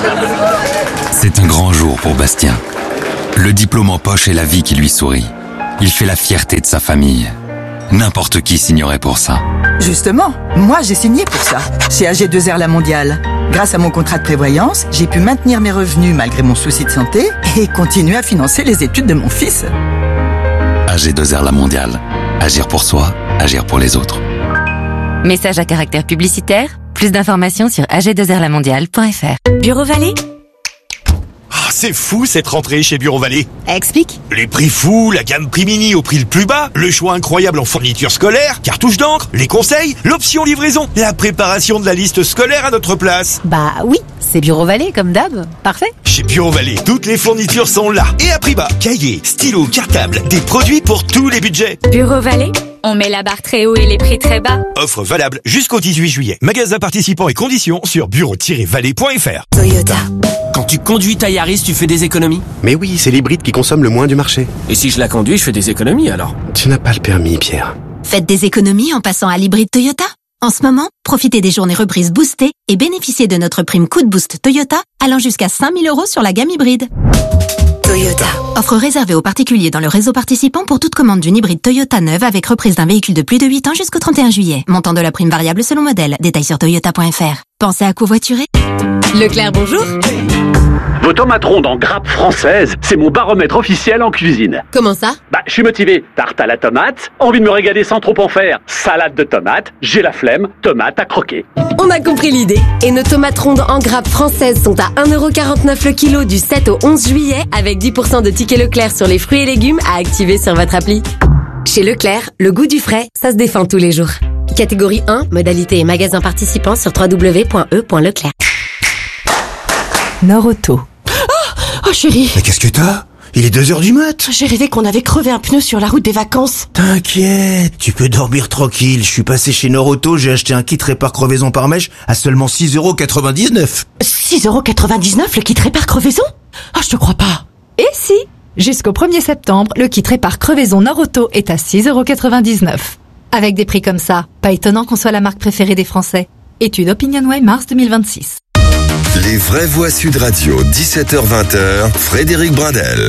Speaker 5: C'est un grand jour pour Bastien. Le diplôme en poche et la vie qui lui sourit. Il fait la fierté de sa famille. N'importe qui signerait pour ça.
Speaker 6: Justement, moi j'ai signé pour ça, chez A G deux R La Mondiale. Grâce à mon contrat de prévoyance, j'ai pu maintenir mes revenus malgré mon souci de santé et continuer à financer les études de mon fils.
Speaker 5: A G deux R La Mondiale. Agir pour soi, agir pour les autres.
Speaker 10: Message à caractère publicitaire. Plus d'informations sur a g deux r la mondiale point f r.
Speaker 4: Bureau Vallée.
Speaker 13: Oh, c'est fou cette rentrée chez Bureau Vallée.
Speaker 4: Explique.
Speaker 13: Les prix fous, la gamme prix mini au prix le plus bas, le choix incroyable en fournitures scolaires, cartouches d'encre, les conseils, l'option livraison, la préparation de la liste scolaire à notre place.
Speaker 4: Bah oui, c'est Bureau Vallée comme d'hab. Parfait.
Speaker 13: Chez Bureau Vallée, toutes les fournitures sont là et à prix bas. Cahiers, stylos, cartables, des produits pour tous les budgets.
Speaker 4: Bureau Vallée, on met la barre très haut et les prix très bas.
Speaker 13: Offre valable jusqu'au dix-huit juillet. Magasin participants et conditions sur bureau tiret vallée point f r.
Speaker 4: Toyota.
Speaker 20: Quand tu conduis ta Yaris, tu fais des économies?
Speaker 21: Mais oui, c'est l'hybride qui consomme le moins du marché.
Speaker 20: Et si je la conduis, je fais des économies alors?
Speaker 21: Tu n'as pas le permis, Pierre.
Speaker 19: Faites des économies en passant à l'hybride Toyota. En ce moment, profitez des journées reprises boostées et bénéficiez de notre prime coup de boost Toyota allant jusqu'à cinq mille euros sur la gamme hybride.
Speaker 4: Toyota.
Speaker 19: Offre réservée aux particuliers dans le réseau participant pour toute commande d'une hybride Toyota neuve avec reprise d'un véhicule de plus de huit ans jusqu'au trente et un juillet. Montant de la prime variable selon modèle. Détails sur toyota point f r. Pensez à covoiturer.
Speaker 4: Leclerc, bonjour.
Speaker 15: Vos tomates rondes en grappe française, c'est mon baromètre officiel en cuisine.
Speaker 4: Comment ça?
Speaker 15: Bah, je suis motivé. Tarte à la tomate, envie de me régaler sans trop en faire. Salade de tomates, j'ai la flemme, tomate à croquer.
Speaker 4: On a compris l'idée. Et nos tomates rondes en grappe françaises sont à un euro quarante-neuf le kilo du sept au onze juillet avec dix pour cent de tickets Leclerc sur les fruits et légumes à activer sur votre appli. Chez Leclerc, le goût du frais, ça se défend tous les jours. Catégorie un, modalité et magasin participant sur w w w point e point leclerc.
Speaker 27: Norauto.
Speaker 4: Oh, oh chérie.
Speaker 13: Mais qu'est-ce que t'as? Il est deux heures du mat.
Speaker 4: J'ai rêvé qu'on avait crevé un pneu sur la route des vacances.
Speaker 13: T'inquiète, tu peux dormir tranquille. Je suis passé chez Norauto, j'ai acheté un kit répare crevaison par mèche à seulement six euros quatre-vingt-dix-neuf.
Speaker 4: six euros quatre-vingt-dix-neuf le kit répare crevaison? Ah, oh, je te crois pas.
Speaker 27: Et si? Jusqu'au premier septembre, le kit répare crevaison Norauto est à six euros quatre-vingt-dix-neuf. Avec des prix comme ça, pas étonnant qu'on soit la marque préférée des Français. Étude OpinionWay mars deux mille vingt-six.
Speaker 8: Les vraies voix Sud Radio, dix-sept heures vingt, Frédéric Brindel.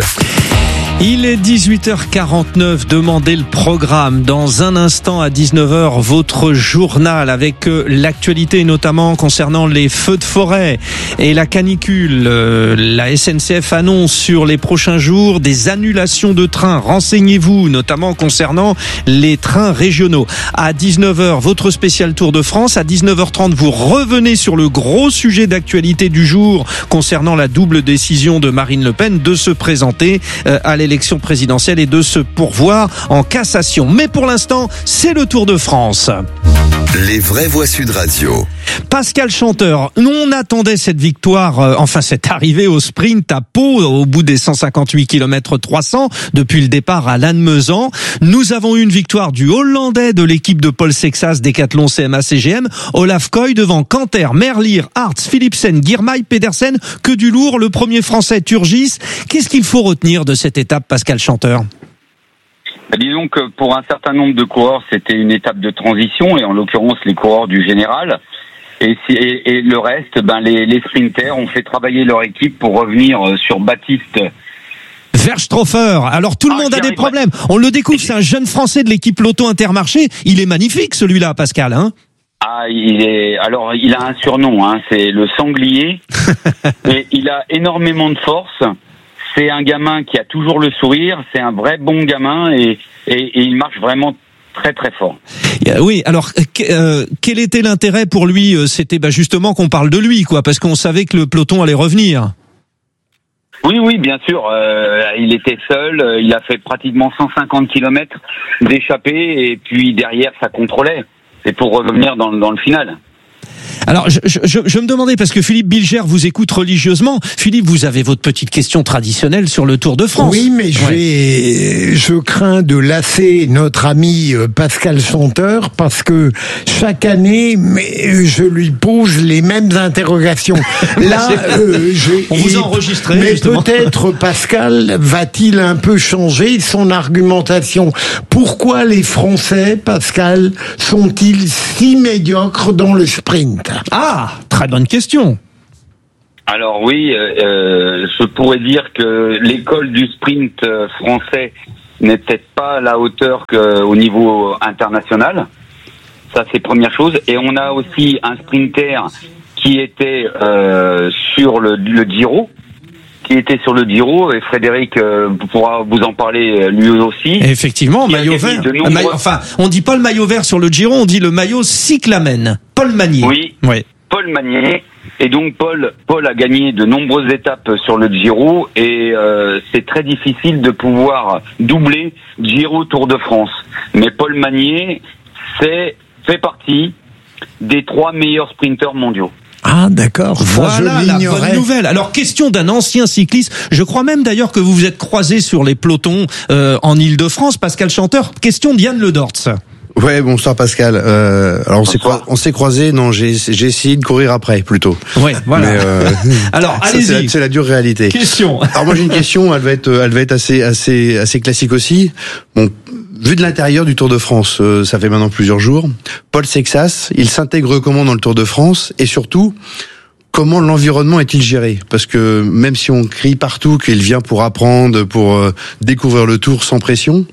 Speaker 9: Il est dix-huit heures quarante-neuf, demandez le programme. Dans un instant à dix-neuf heures, votre journal avec l'actualité notamment concernant les feux de forêt et la canicule. La S N C F annonce sur les prochains jours des annulations de trains. Renseignez-vous notamment concernant les trains régionaux. À dix-neuf heures, votre spécial Tour de France. À dix-neuf heures trente, vous revenez sur le gros sujet d'actualité du jour concernant la double décision de Marine Le Pen de se présenter à l'élection présidentielle et de se pourvoir en cassation. Mais pour l'instant, c'est le Tour de France.
Speaker 8: Les vraies voix Sud Radio.
Speaker 9: Pascal Chanteur, on attendait cette victoire, euh, enfin cette arrivée au sprint à Pau au bout des cent cinquante-huit kilomètres trois cents depuis le départ à Lannemezan. Nous avons eu une victoire du Hollandais de l'équipe de Paul Sexas Décathlon C M A C G M, Olaf Koy devant Canter, Merlier, Hartz, Philipsen, Girmay, Pedersen, que du lourd, le premier français Turgis. Qu'est-ce qu'il faut retenir de cette étape, Pascal Chanteur ?
Speaker 28: Disons que pour un certain nombre de coureurs, c'était une étape de transition, et en l'occurrence les coureurs du général. Et, et, et le reste, ben les, les sprinters ont fait travailler leur équipe pour revenir sur Baptiste
Speaker 9: Verstroffer. Alors tout le ah, monde a des problèmes. Ouais. On le découvre, c'est un jeune Français de l'équipe Lotto Intermarché. Il est magnifique celui-là, Pascal, hein?
Speaker 28: Ah, il est. Alors, il a un surnom, hein, c'est le sanglier. Et il a énormément de force. c'est un gamin qui a toujours le sourire, c'est un vrai bon gamin et, et, et il marche vraiment très très fort.
Speaker 9: Oui, alors euh, quel était l'intérêt pour lui? C'était bah, justement qu'on parle de lui, quoi, parce qu'on savait que le peloton allait revenir.
Speaker 28: Oui, oui, bien sûr. Euh, il était seul, il a fait pratiquement cent cinquante kilomètres d'échappée et puis derrière ça contrôlait. C'est pour revenir dans, dans le final.
Speaker 9: Alors, je, je, je me demandais, parce que Philippe Bilger vous écoute religieusement. Philippe, vous avez votre petite question traditionnelle sur le Tour de France.
Speaker 11: Oui, mais je,
Speaker 9: ouais.
Speaker 11: vais, je crains de lasser notre ami Pascal Chanteur, parce que chaque année, je lui pose les mêmes interrogations. Là, euh, je,
Speaker 9: on vous a enregistré.
Speaker 11: Mais
Speaker 9: justement.
Speaker 11: peut-être Pascal va-t-il un peu changer son argumentation. Pourquoi les Français, Pascal, sont-ils si médiocres dans le sprint?
Speaker 9: Ah, très bonne question.
Speaker 28: Alors oui, euh, je pourrais dire que l'école du sprint français n'est peut-être pas à la hauteur qu'au niveau international. Ça, c'est première chose. Et on a aussi un sprinter qui était euh, sur le, le Giro, qui était sur le Giro, et Frédéric euh, pourra vous en parler lui aussi.
Speaker 9: Et effectivement, maillot vert.
Speaker 28: Nombreux...
Speaker 9: Maillot, enfin, on dit pas le maillot vert sur le Giro, on dit le maillot cyclamen. Paul Magnier.
Speaker 28: Oui.
Speaker 9: Oui.
Speaker 28: Paul Magnier. Et donc Paul, Paul a gagné de nombreuses étapes sur le Giro et euh, c'est très difficile de pouvoir doubler Giro Tour de France. Mais Paul Magnier, c'est fait partie des trois meilleurs sprinteurs mondiaux.
Speaker 11: Ah d'accord,
Speaker 9: voilà la bonne nouvelle. Alors question d'un ancien cycliste, je crois même d'ailleurs que vous vous êtes croisé sur les pelotons euh, en Île-de-France, Pascal Chanteur. Question d'Yann Le Dortz.
Speaker 3: Ouais, bonsoir Pascal. Euh, alors on s'est croisé, on s'est croisé. Non, j'ai j'ai essayé de courir après plutôt.
Speaker 9: Ouais, voilà.
Speaker 3: Mais, euh,
Speaker 9: alors
Speaker 3: ça,
Speaker 9: allez-y.
Speaker 3: C'est la, c'est la dure réalité.
Speaker 9: Question.
Speaker 3: Alors moi j'ai une question. Elle va être, elle va être assez assez assez classique aussi. Bon, vu de l'intérieur du Tour de France, euh, ça fait maintenant plusieurs jours. Paul Sexas, il s'intègre comment dans le Tour de France et surtout, comment l'environnement est-il géré? Parce que même si on crie partout qu'il vient pour apprendre, pour euh, découvrir le Tour sans pression.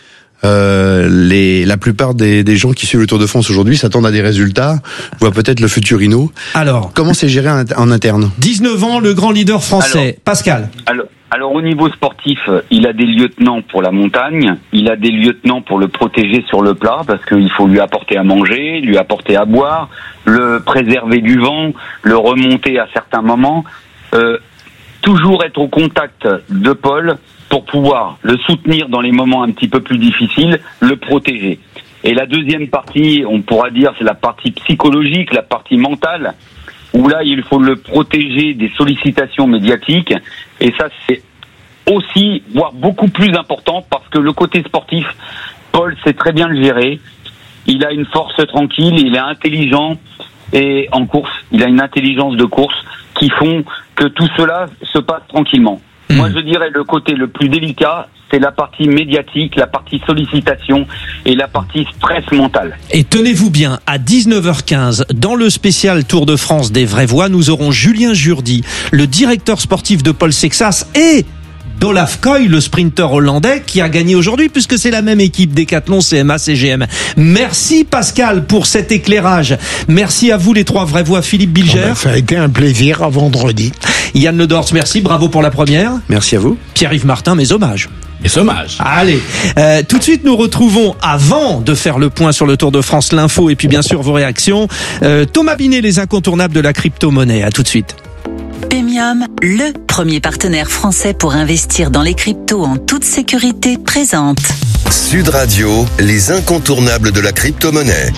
Speaker 3: Euh, les, la plupart des, des gens qui suivent le Tour de France aujourd'hui s'attendent à des résultats, voient peut-être le Futurino.
Speaker 9: Alors,
Speaker 3: comment c'est géré en interne?
Speaker 9: dix-neuf ans, le grand leader français. Alors, Pascal.
Speaker 28: Alors, alors, au niveau sportif, il a des lieutenants pour la montagne, il a des lieutenants pour le protéger sur le plat, parce qu'il faut lui apporter à manger, lui apporter à boire, le préserver du vent, le remonter à certains moments. Euh, toujours être au contact de Paul pour pouvoir le soutenir dans les moments un petit peu plus difficiles, le protéger. Et la deuxième partie, on pourra dire, c'est la partie psychologique, la partie mentale, où là, il faut le protéger des sollicitations médiatiques. Et ça, c'est aussi, voire beaucoup plus important, parce que le côté sportif, Paul sait très bien le gérer. Il a une force tranquille, il est intelligent, et en course, il a une intelligence de course qui font que tout cela se passe tranquillement. Mmh. Moi, je dirais le côté le plus délicat, c'est la partie médiatique, la partie sollicitation et la partie stress mental.
Speaker 9: Et tenez-vous bien, à dix-neuf heures quinze, dans le spécial Tour de France des vraies voix, nous aurons Julien Jourdi, le directeur sportif de Paul Sexas, et d'Olaf Koy, le sprinter hollandais, qui a gagné aujourd'hui, puisque c'est la même équipe Décathlon, C M A, C G M. Merci Pascal pour cet éclairage. Merci à vous les trois vraies voix, Philippe Bilger.
Speaker 11: Oh ben, ça a été un plaisir à vendredi.
Speaker 9: Yann Le Dortz, merci, bravo pour la première.
Speaker 3: Merci à vous.
Speaker 9: Pierre-Yves Martin, mes hommages.
Speaker 12: Mes hommages.
Speaker 9: Allez, euh, tout de suite nous retrouvons, avant de faire le point sur le Tour de France, l'info et puis bien sûr vos réactions. Euh, Thomas Binet, les incontournables de la crypto-monnaie. À tout de suite.
Speaker 2: Pemium, le premier partenaire français pour investir dans les cryptos en toute sécurité, présente.
Speaker 8: Sud Radio, les incontournables de la crypto-monnaie.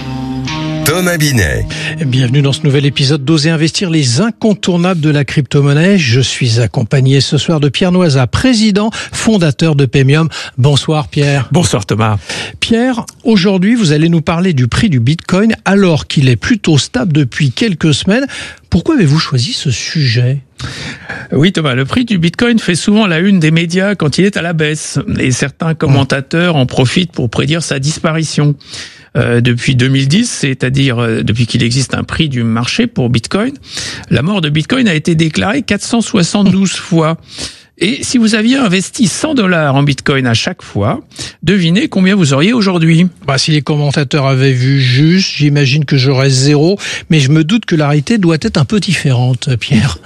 Speaker 8: Thomas Binet.
Speaker 7: Bienvenue dans ce nouvel épisode d'Oser investir, les incontournables de la crypto-monnaie. Je suis accompagné ce soir de Pierre Noisa, président, fondateur de Pemium. Bonsoir Pierre.
Speaker 14: Bonsoir Thomas.
Speaker 7: Pierre, aujourd'hui vous allez nous parler du prix du Bitcoin alors qu'il est plutôt stable depuis quelques semaines. Pourquoi avez-vous choisi ce sujet ?
Speaker 14: Oui Thomas, le prix du Bitcoin fait souvent la une des médias quand il est à la baisse et certains commentateurs en profitent pour prédire sa disparition. Euh, depuis deux mille dix, c'est-à-dire euh, depuis qu'il existe un prix du marché pour Bitcoin, la mort de Bitcoin a été déclarée quatre cent soixante-douze fois. Et si vous aviez investi cent dollars en Bitcoin à chaque fois, devinez combien vous auriez aujourd'hui.
Speaker 7: Bah, si les commentateurs avaient vu juste, j'imagine que j'aurais zéro, mais je me doute que la réalité doit être un peu différente, Pierre.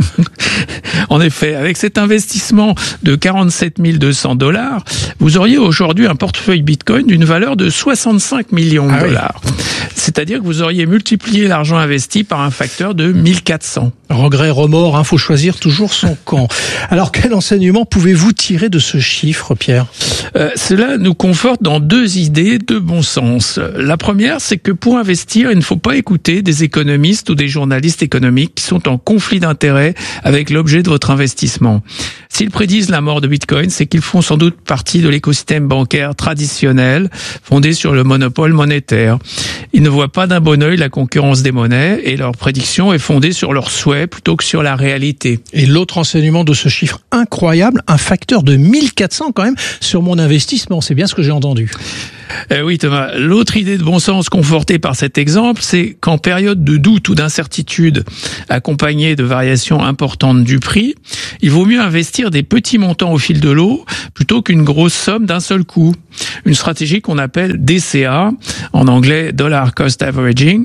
Speaker 14: En effet, avec cet investissement de quarante-sept mille deux cents dollars, vous auriez aujourd'hui un portefeuille Bitcoin d'une valeur de soixante-cinq millions de ah dollars. Oui. C'est-à-dire que vous auriez multiplié l'argent investi par un facteur de mille quatre cents.
Speaker 7: Regret, remords, hein, faut choisir toujours son camp. Alors, quel enseignement pouvez-vous tirer de ce chiffre, Pierre ?
Speaker 14: euh, Cela nous conforte dans deux idées de bon sens. La première, c'est que pour investir, il ne faut pas écouter des économistes ou des journalistes économiques qui sont en conflit d'intérêts avec l'objet de votre investissement. S'ils prédisent la mort de Bitcoin, c'est qu'ils font sans doute partie de l'écosystème bancaire traditionnel, fondé sur le monopole monétaire. Ils ne voient pas d'un bon œil la concurrence des monnaies et leur prédiction est fondée sur leurs souhaits plutôt que sur la réalité.
Speaker 7: Et l'autre enseignement de ce chiffre incroyable, un facteur de mille quatre cents quand même sur mon investissement, c'est bien ce que j'ai entendu.
Speaker 14: Euh, oui Thomas, l'autre idée de bon sens confortée par cet exemple, c'est qu'en période de doute ou d'incertitude accompagnée de variations importantes du prix, il vaut mieux investir des petits montants au fil de l'eau plutôt qu'une grosse somme d'un seul coup. Une stratégie qu'on appelle D C A, en anglais Dollar Cost Averaging.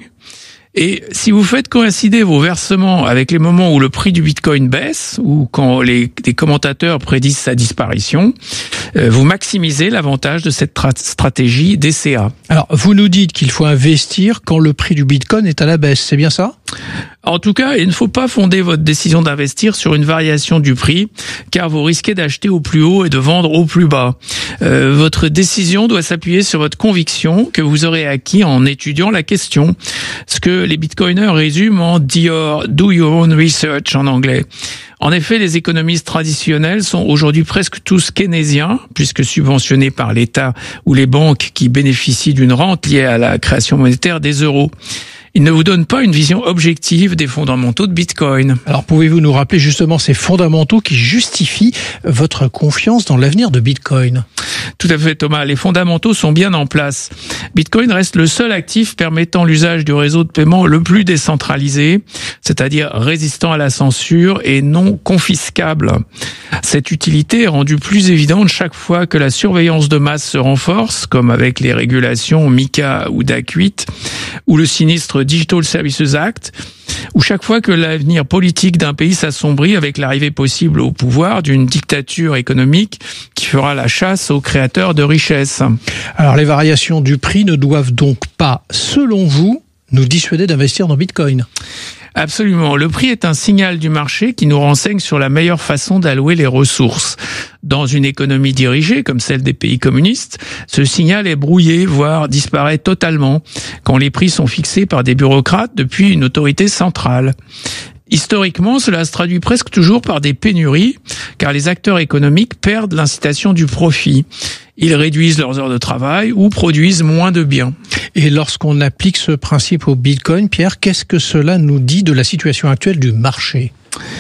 Speaker 14: Et si vous faites coïncider vos versements avec les moments où le prix du Bitcoin baisse ou quand les, les commentateurs prédisent sa disparition, euh, vous maximisez l'avantage de cette tra- stratégie D C A.
Speaker 7: Alors, vous nous dites qu'il faut investir quand le prix du Bitcoin est à la baisse, c'est bien ça ?
Speaker 14: En tout cas, il ne faut pas fonder votre décision d'investir sur une variation du prix, car vous risquez d'acheter au plus haut et de vendre au plus bas. Euh, votre décision doit s'appuyer sur votre conviction que vous aurez acquis en étudiant la question. Ce que les bitcoiners résument en do your, do your own research en anglais. En effet, les économistes traditionnels sont aujourd'hui presque tous keynésiens, puisque subventionnés par l'État ou les banques qui bénéficient d'une rente liée à la création monétaire des euros. Il ne vous donne pas une vision objective des fondamentaux de Bitcoin.
Speaker 7: Alors, pouvez-vous nous rappeler justement ces fondamentaux qui justifient votre confiance dans l'avenir de Bitcoin ?
Speaker 14: Tout à fait, Thomas. Les fondamentaux sont bien en place. Bitcoin reste le seul actif permettant l'usage du réseau de paiement le plus décentralisé, c'est-à-dire résistant à la censure et non confiscable. Cette utilité est rendue plus évidente chaque fois que la surveillance de masse se renforce, comme avec les régulations MiCA ou D A C huit, ou le sinistre Digital Services Act, ou chaque fois que l'avenir politique d'un pays s'assombrit avec l'arrivée possible au pouvoir d'une dictature économique qui fera la chasse aux créateurs de richesses.
Speaker 7: Alors les variations du prix ne doivent donc pas, selon vous, nous dissuader d'investir dans Bitcoin ?
Speaker 14: Absolument. Le prix est un signal du marché qui nous renseigne sur la meilleure façon d'allouer les ressources. Dans une économie dirigée, comme celle des pays communistes, ce signal est brouillé, voire disparaît totalement, quand les prix sont fixés par des bureaucrates depuis une autorité centrale. Historiquement, cela se traduit presque toujours par des pénuries, car les acteurs économiques perdent l'incitation du profit. Ils réduisent leurs heures de travail ou produisent moins de biens.
Speaker 7: Et lorsqu'on applique ce principe au Bitcoin, Pierre, qu'est-ce que cela nous dit de la situation actuelle du marché ?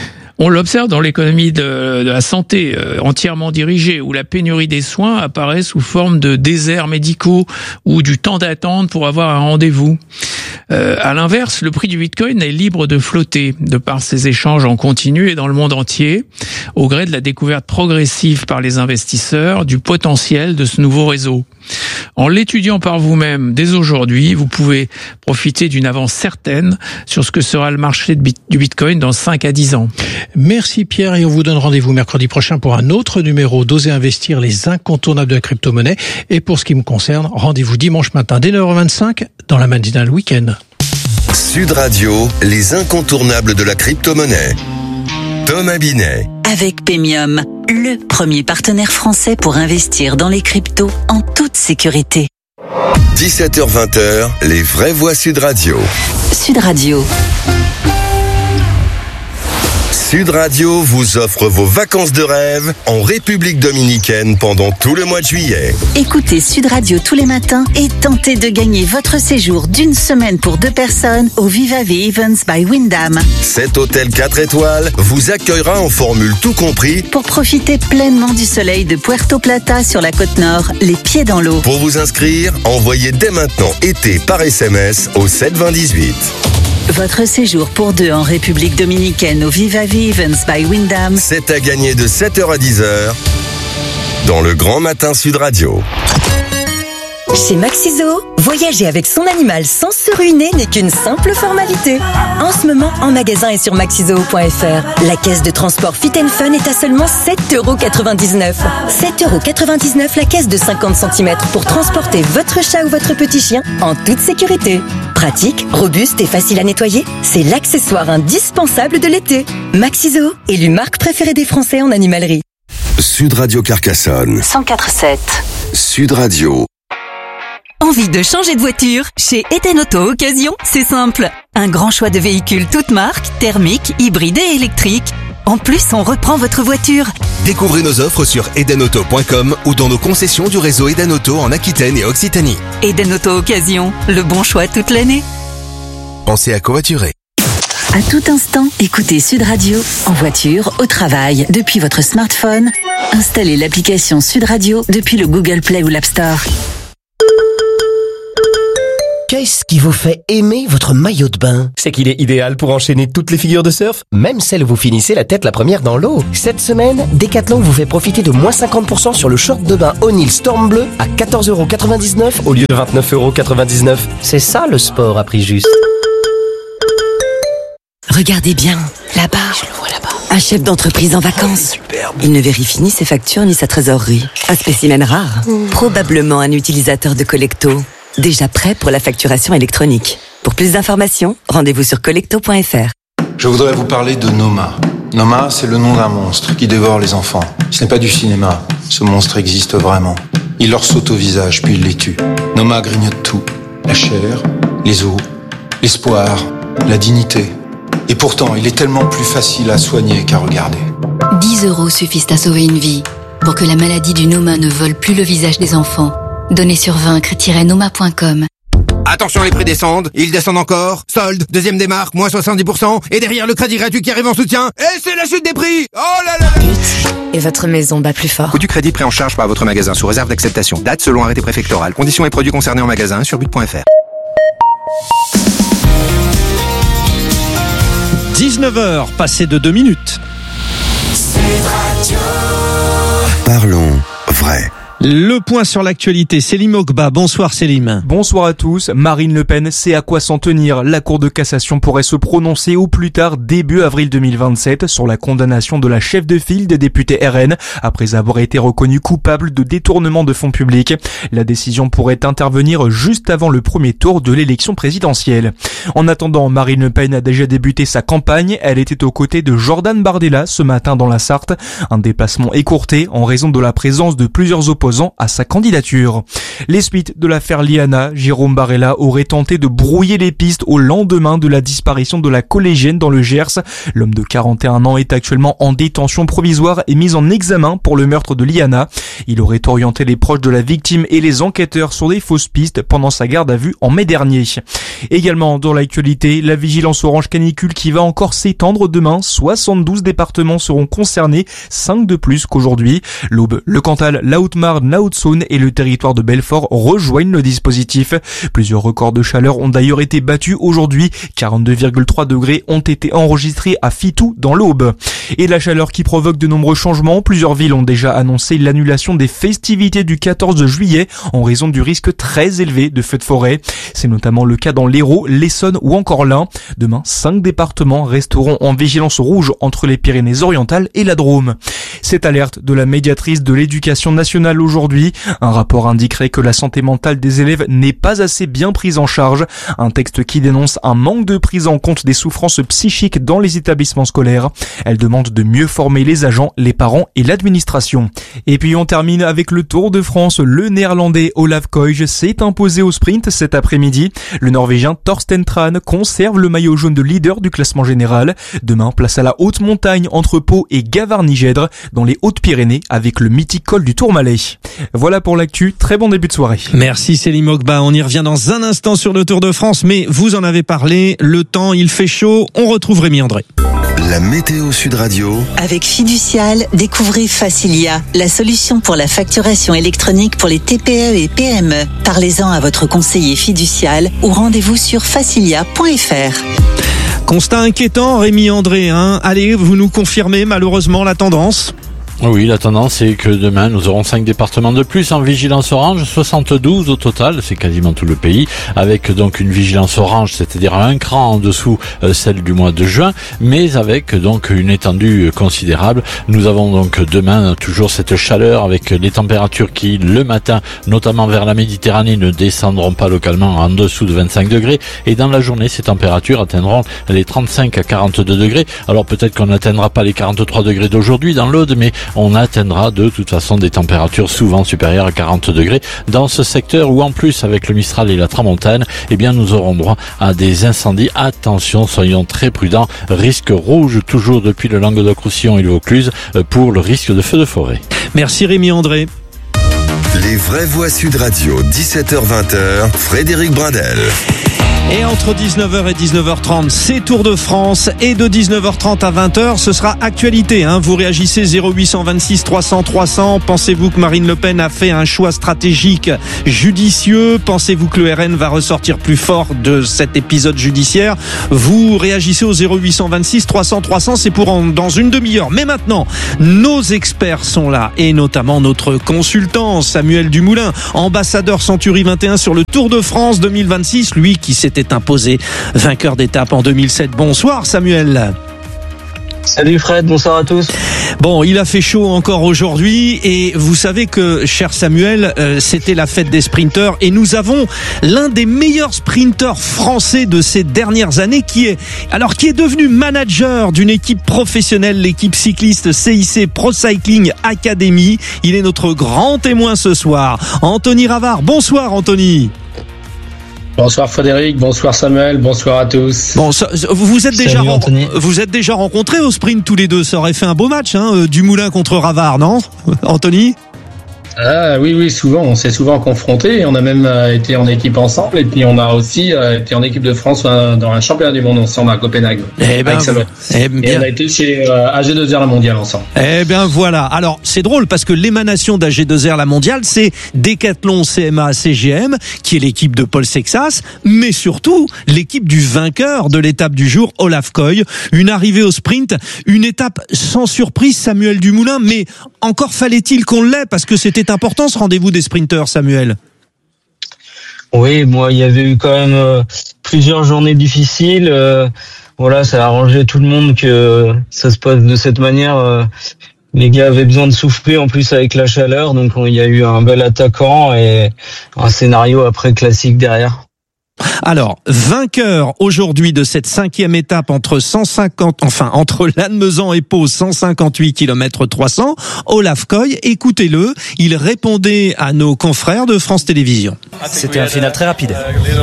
Speaker 14: On l'observe dans l'économie de, de la santé euh, entièrement dirigée, où la pénurie des soins apparaît sous forme de déserts médicaux ou du temps d'attente pour avoir un rendez-vous. Euh, à l'inverse, le prix du Bitcoin est libre de flotter, de par ses échanges en continu et dans le monde entier, au gré de la découverte progressive par les investisseurs du potentiel de ce nouveau réseau. En l'étudiant par vous-même dès aujourd'hui, vous pouvez profiter d'une avance certaine sur ce que sera le marché du Bitcoin dans cinq à dix ans.
Speaker 7: Merci Pierre, et on vous donne rendez-vous mercredi prochain pour un autre numéro d'Oser investir, les incontournables de la crypto-monnaie. Et pour ce qui me concerne, rendez-vous dimanche matin dès neuf heures vingt-cinq dans la matinale week-end.
Speaker 8: Sud Radio, les incontournables de la crypto-monnaie. Thomas Binet.
Speaker 2: Avec Paymium, le premier partenaire français pour investir dans les cryptos en toute sécurité.
Speaker 8: dix-sept heures vingt, les vraies voix Sud Radio.
Speaker 2: Sud Radio.
Speaker 8: Sud Radio vous offre vos vacances de rêve en République Dominicaine pendant tout le mois de juillet.
Speaker 2: Écoutez Sud Radio tous les matins et tentez de gagner votre séjour d'une semaine pour deux personnes au Viva V Events by Wyndham.
Speaker 8: Cet hôtel quatre étoiles vous accueillera en formule tout compris
Speaker 2: pour profiter pleinement du soleil de Puerto Plata sur la côte nord, les pieds dans l'eau.
Speaker 8: Pour vous inscrire, envoyez dès maintenant été par S M S au sept vingt dix-huit.
Speaker 2: Votre séjour pour deux en République Dominicaine au Viva Events by Wyndham.
Speaker 8: C'est à gagner de sept heures à dix heures dans le Grand Matin Sud Radio.
Speaker 16: Chez Maxiso, voyager avec son animal sans se ruiner n'est qu'une simple formalité. En ce moment, en magasin et sur maxiso point f r, la caisse de transport Fit and Fun est à seulement sept euros quatre-vingt-dix-neuf. sept euros quatre-vingt-dix-neuf la caisse de cinquante centimètres pour transporter votre chat ou votre petit chien en toute sécurité. Pratique, robuste et facile à nettoyer, c'est l'accessoire indispensable de l'été. Maxiso, élu marque préférée des Français en animalerie.
Speaker 8: Sud Radio Carcassonne.
Speaker 16: cent quatre virgule sept.
Speaker 8: Sud Radio.
Speaker 16: Envie de changer de voiture? Chez Eden Auto Occasion, c'est simple. Un grand choix de véhicules toutes marques, thermiques, hybrides et électriques. En plus, on reprend votre voiture.
Speaker 17: Découvrez nos offres sur eden auto point com ou dans nos concessions du réseau Eden Auto en Aquitaine et Occitanie.
Speaker 16: Eden Auto Occasion, le bon choix toute l'année.
Speaker 17: Pensez à covoiturer.
Speaker 2: À tout instant, écoutez Sud Radio, en voiture, au travail, depuis votre smartphone. Installez l'application Sud Radio depuis le Google Play ou l'App Store.
Speaker 18: Qu'est-ce qui vous fait aimer votre maillot de bain?
Speaker 20: C'est qu'il est idéal pour enchaîner toutes les figures de surf,
Speaker 18: même celles où vous finissez la tête la première dans l'eau. Cette semaine, Decathlon vous fait profiter de moins cinquante pour cent sur le short de bain O'Neill Storm Bleu à quatorze euros quatre-vingt-dix-neuf au lieu de vingt-neuf euros quatre-vingt-dix-neuf. C'est ça le sport à prix juste.
Speaker 16: Regardez bien, là-bas. Je le vois là-bas. Un chef d'entreprise en vacances. Superbe. Il ne vérifie ni ses factures ni sa trésorerie. Un spécimen rare. Mmh. Probablement un utilisateur de Collecto. Déjà prêt pour la facturation électronique. Pour plus d'informations, rendez-vous sur collecto point f r.
Speaker 22: Je voudrais vous parler de Noma. Noma, c'est le nom d'un monstre qui dévore les enfants. Ce n'est pas du cinéma. Ce monstre existe vraiment. Il leur saute au visage, puis il les tue. Noma grignote tout. La chair, les os, l'espoir, la dignité. Et pourtant, il est tellement plus facile à soigner qu'à regarder.
Speaker 23: dix euros suffisent à sauver une vie. Pour que la maladie du Noma ne vole plus le visage des enfants. Donnez sur vaincre tiret noma point com.
Speaker 24: Attention, les prix descendent, ils descendent encore. Solde, deuxième démarque, moins soixante-dix pour cent. Et derrière, le crédit gratuit qui arrive en soutien. Et c'est la chute des prix. Oh là là là.
Speaker 16: Et votre maison bat plus fort.
Speaker 24: Coût du crédit pris en charge par votre magasin sous réserve d'acceptation. Date selon arrêté préfectoral. Conditions et produits concernés en magasin sur but point f r.
Speaker 9: dix-neuf heures, passé de deux minutes.
Speaker 8: Parlons vrai.
Speaker 9: Le point sur l'actualité, Selim Ogba. Bonsoir Selim.
Speaker 25: Bonsoir à tous. Marine Le Pen sait à quoi s'en tenir. La Cour de cassation pourrait se prononcer au plus tard début avril deux mille vingt-sept sur la condamnation de la chef de file des députés R N après avoir été reconnue coupable de détournement de fonds publics. La décision pourrait intervenir juste avant le premier tour de l'élection présidentielle. En attendant, Marine Le Pen a déjà débuté sa campagne. Elle était aux côtés de Jordan Bardella ce matin dans la Sarthe. Un déplacement écourté en raison de la présence de plusieurs opposants à sa candidature. Les suites de l'affaire Liana, Jérôme Barella aurait tenté de brouiller les pistes au lendemain de la disparition de la collégienne dans le Gers. L'homme de quarante et un ans est actuellement en détention provisoire et mis en examen pour le meurtre de Liana. Il aurait orienté les proches de la victime et les enquêteurs sur des fausses pistes pendant sa garde à vue en mai dernier. Également dans l'actualité, la vigilance orange canicule qui va encore s'étendre demain. soixante-douze départements seront concernés, cinq de plus qu'aujourd'hui. L'Aube, le Cantal, la Haute-Marne, la Haute-Saône et le territoire de Belfort rejoignent le dispositif. Plusieurs records de chaleur ont d'ailleurs été battus aujourd'hui. quarante-deux virgule trois degrés ont été enregistrés à Fitou dans l'Aube. Et la chaleur qui provoque de nombreux changements. Plusieurs villes ont déjà annoncé l'annulation des festivités du quatorze juillet en raison du risque très élevé de feux de forêt. C'est notamment le cas dans l'Hérault, l'Essonne ou encore l'Ain. Demain, cinq départements resteront en vigilance rouge entre les Pyrénées-Orientales et la Drôme. Cette alerte de la médiatrice de l'éducation nationale aujourd'hui. Un rapport indiquerait que la santé mentale des élèves n'est pas assez bien prise en charge. Un texte qui dénonce un manque de prise en compte des souffrances psychiques dans les établissements scolaires. Elle demande de mieux former les agents, les parents et l'administration. Et puis on termine avec le Tour de France. Le néerlandais Olav Koij s'est imposé au sprint cet après-midi. Le norvégien Torsten Tran conserve le maillot jaune de leader du classement général. Demain, place à la haute montagne entre Pau et Gavarnie-Gèdre dans les Hautes-Pyrénées avec le mythique col du Tourmalet. Voilà pour l'actu, très bon début de soirée.
Speaker 9: Merci Selim Ogba, on y revient dans un instant sur le Tour de France, mais vous en avez parlé, le temps il fait chaud, on retrouve Rémi André.
Speaker 8: La météo Sud Radio.
Speaker 2: Avec Fiducial, découvrez Facilia, la solution pour la facturation électronique pour les T P E et P M E. Parlez-en à votre conseiller fiducial ou rendez-vous sur facilia point f r.
Speaker 9: Constat inquiétant, Rémi André. Hein. Allez, vous nous confirmez malheureusement la tendance ?
Speaker 1: Oui, la tendance est que demain, nous aurons cinq départements de plus en vigilance orange, soixante-douze au total, c'est quasiment tout le pays, avec donc une vigilance orange, c'est-à-dire un cran en dessous euh, celle du mois de juin, mais avec donc une étendue considérable. Nous avons donc demain toujours cette chaleur avec les températures qui, le matin, notamment vers la Méditerranée, ne descendront pas localement en dessous de vingt-cinq degrés, et dans la journée, ces températures atteindront les trente-cinq à quarante-deux degrés. Alors peut-être qu'on n'atteindra pas les quarante-trois degrés d'aujourd'hui dans l'Aude, mais on atteindra de toute façon des températures souvent supérieures à quarante degrés dans ce secteur où en plus avec le Mistral et la Tramontane, eh bien nous aurons droit à des incendies. Attention, soyons très prudents. Risque rouge toujours depuis le Languedoc-Roussillon et le Vaucluse pour le risque de feu de forêt.
Speaker 9: Merci Rémi André.
Speaker 8: Les vraies voix Sud Radio, dix-sept heures vingt, Frédéric Brindel.
Speaker 9: Et entre dix-neuf heures et dix-neuf heures trente, c'est Tour de France. Et de dix-neuf heures trente à vingt heures, ce sera actualité. Hein. Vous réagissez zéro huit cent vingt-six trois cents trois cents. Pensez-vous que Marine Le Pen a fait un choix stratégique judicieux ? Pensez-vous que le R N va ressortir plus fort de cet épisode judiciaire ? Vous réagissez au zéro huit cent vingt-six trois cents trois cents. C'est pour en, dans une demi-heure. Mais maintenant, nos experts sont là. Et notamment notre consultant, Samuel Dumoulin, ambassadeur Century vingt et un sur le Tour de France deux mille vingt-six. Lui qui s'est imposé vainqueur d'étape en deux mille sept. Bonsoir Samuel.
Speaker 5: Salut Fred, bonsoir à tous.
Speaker 9: Bon, il a fait chaud encore aujourd'hui et vous savez que, cher Samuel, euh, c'était la fête des sprinteurs et nous avons l'un des meilleurs sprinteurs français de ces dernières années qui est, alors qui est devenu manager d'une équipe professionnelle, l'équipe cycliste C I C Pro Cycling Academy. Il est notre grand témoin ce soir. Anthony Ravard. Bonsoir Anthony.
Speaker 5: Bonsoir Frédéric, bonsoir Samuel, bonsoir à tous.
Speaker 9: Bon, ça, vous êtes
Speaker 5: Salut
Speaker 9: déjà ren-
Speaker 5: Anthony.
Speaker 9: vous êtes déjà rencontrés au sprint tous les deux. Ça aurait fait un beau match, hein, Dumoulin contre Ravard, non, Anthony?
Speaker 5: Ah oui, oui, souvent, on s'est souvent confrontés. On a même euh, été en équipe ensemble et puis on a aussi euh, été en équipe de France euh, dans un championnat du monde ensemble à Copenhague.
Speaker 9: Eh ben,
Speaker 5: eh bien. Et on a été chez euh, A G deux R la mondiale ensemble.
Speaker 9: Eh bien voilà. Alors c'est drôle parce que l'émanation d'A G deux R la mondiale, c'est Decathlon C M A C G M qui est l'équipe de Paul Sexas, mais surtout l'équipe du vainqueur de l'étape du jour, Olaf Koy. Une arrivée au sprint, une étape sans surprise, Samuel Dumoulin, mais encore fallait-il qu'on l'ait parce que c'était important ce rendez-vous des sprinteurs, Samuel.
Speaker 5: Oui, moi, il y avait eu quand même euh, plusieurs journées difficiles. Euh, voilà, ça a arrangé tout le monde que ça se passe de cette manière. Euh, les gars avaient besoin de souffler en plus avec la chaleur, donc il y a eu un bel attaquant et un scénario après classique derrière.
Speaker 9: Alors, vainqueur aujourd'hui de cette cinquième étape entre cent cinquante, enfin, entre Lannemezan et Pau, cent cinquante-huit kilomètres trois cents, Olaf Koy, écoutez-le, il répondait à nos confrères de France Télévisions.
Speaker 6: C'était un final très rapide.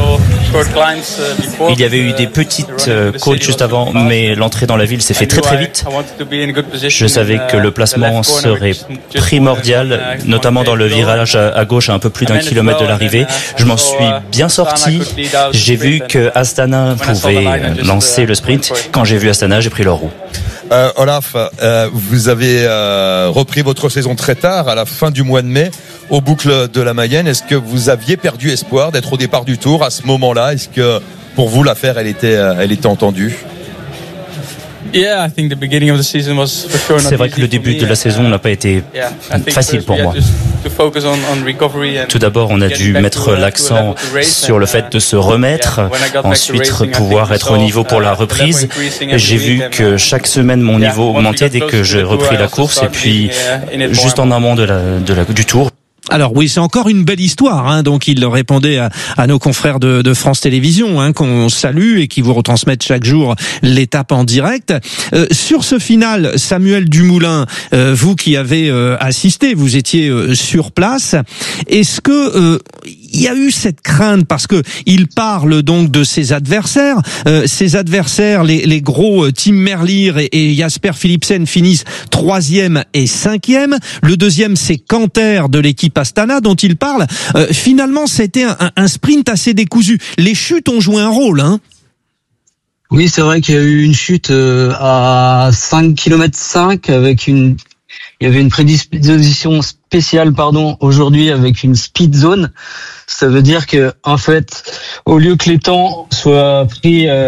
Speaker 6: Il y avait eu des petites côtes juste avant, mais l'entrée dans la ville s'est fait très très vite. Je savais que le placement serait primordial, notamment dans le virage à gauche à un peu plus d'un kilomètre de l'arrivée. Je m'en suis bien sorti. J'ai vu que Astana pouvait lancer le sprint. Quand j'ai vu Astana, j'ai pris leur roue.
Speaker 10: Euh, Olaf, euh, vous avez euh, repris votre saison très tard, à la fin du mois de mai, aux boucles de la Mayenne. Est-ce que vous aviez perdu espoir d'être au départ du Tour à ce moment-là? Est-ce que pour vous l'affaire, elle était, elle était entendue?
Speaker 6: C'est vrai que le début de la saison n'a pas été facile pour moi. Tout d'abord, on a dû mettre l'accent sur le fait de se remettre, ensuite pouvoir être au niveau pour la reprise. J'ai vu que chaque semaine mon niveau augmentait dès que j'ai repris la course et puis juste en amont de la, de la, du Tour.
Speaker 9: Alors oui, c'est encore une belle histoire, hein. Donc il répondait à, à nos confrères de, de France Télévisions, hein, qu'on salue et qui vous retransmettent chaque jour l'étape en direct. Euh, sur ce final, Samuel Dumoulin, euh, vous qui avez euh, assisté, vous étiez euh, sur place. Est-ce que euh, il y a eu cette crainte parce que il parle donc de ses adversaires, euh, ses adversaires, les, les gros euh, Tim Merlier et, et Jasper Philipsen finissent troisième et cinquième. Le deuxième c'est Canter de l'équipe Astana dont il parle. Euh, finalement, c'était un, un sprint assez décousu. Les chutes ont joué un rôle, hein.
Speaker 5: Oui, c'est vrai qu'il y a eu une chute euh, à cinq kilomètres cinq avec une il y avait une prédisposition spéciale, pardon, aujourd'hui avec une speed zone. Ça veut dire que, en fait, au lieu que les temps soient pris euh,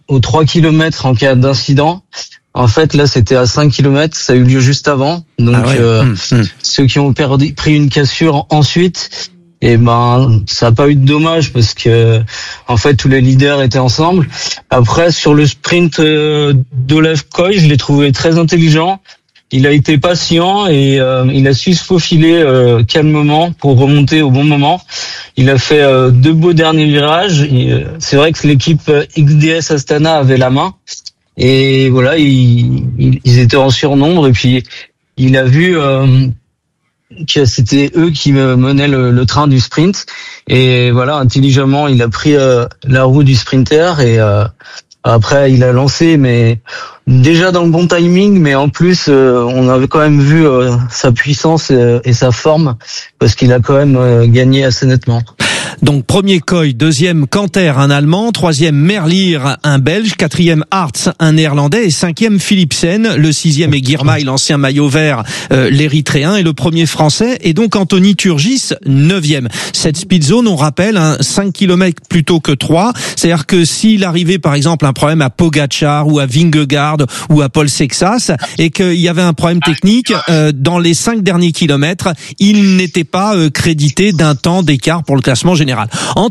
Speaker 5: aux trois kilomètres en cas d'incident. En fait, là, c'était à cinq kilomètres, ça a eu lieu juste avant. Donc, ah ouais. euh, mmh, mmh. ceux qui ont perdu, pris une cassure ensuite, et ben, ça n'a pas eu de dommages parce que, en fait, tous les leaders étaient ensemble. Après, sur le sprint euh, d'Olev Koy, je l'ai trouvé très intelligent. Il a été patient et euh, il a su se faufiler euh, calmement pour remonter au bon moment. Il a fait euh, deux beaux derniers virages. Et, euh, c'est vrai que l'équipe X D S Astana avait la main. Et voilà, ils, ils étaient en surnombre et puis il a vu euh, que c'était eux qui menaient le, le train du sprint. Et voilà, intelligemment, il a pris euh, la roue du sprinter et euh, après il a lancé, mais déjà dans le bon timing. Mais en plus, euh, on avait quand même vu euh, sa puissance et, et sa forme parce qu'il a quand même euh, gagné assez nettement.
Speaker 9: Donc premier Koy, deuxième Canter, un Allemand, troisième Merlier, un Belge, quatrième Hartz, un Néerlandais et cinquième Philipsen. Le sixième est Girmay, l'ancien maillot vert, euh, l'Érythréen, et le premier Français est donc Anthony Turgis, neuvième. Cette speed zone, on rappelle, hein, cinq kilomètres plutôt que trois. C'est-à-dire que s'il arrivait par exemple un problème à Pogacar ou à Vingegaard ou à Paul Sexas et qu'il y avait un problème technique, euh, dans les cinq derniers kilomètres, il n'était pas euh, crédité d'un temps d'écart pour le classement général. En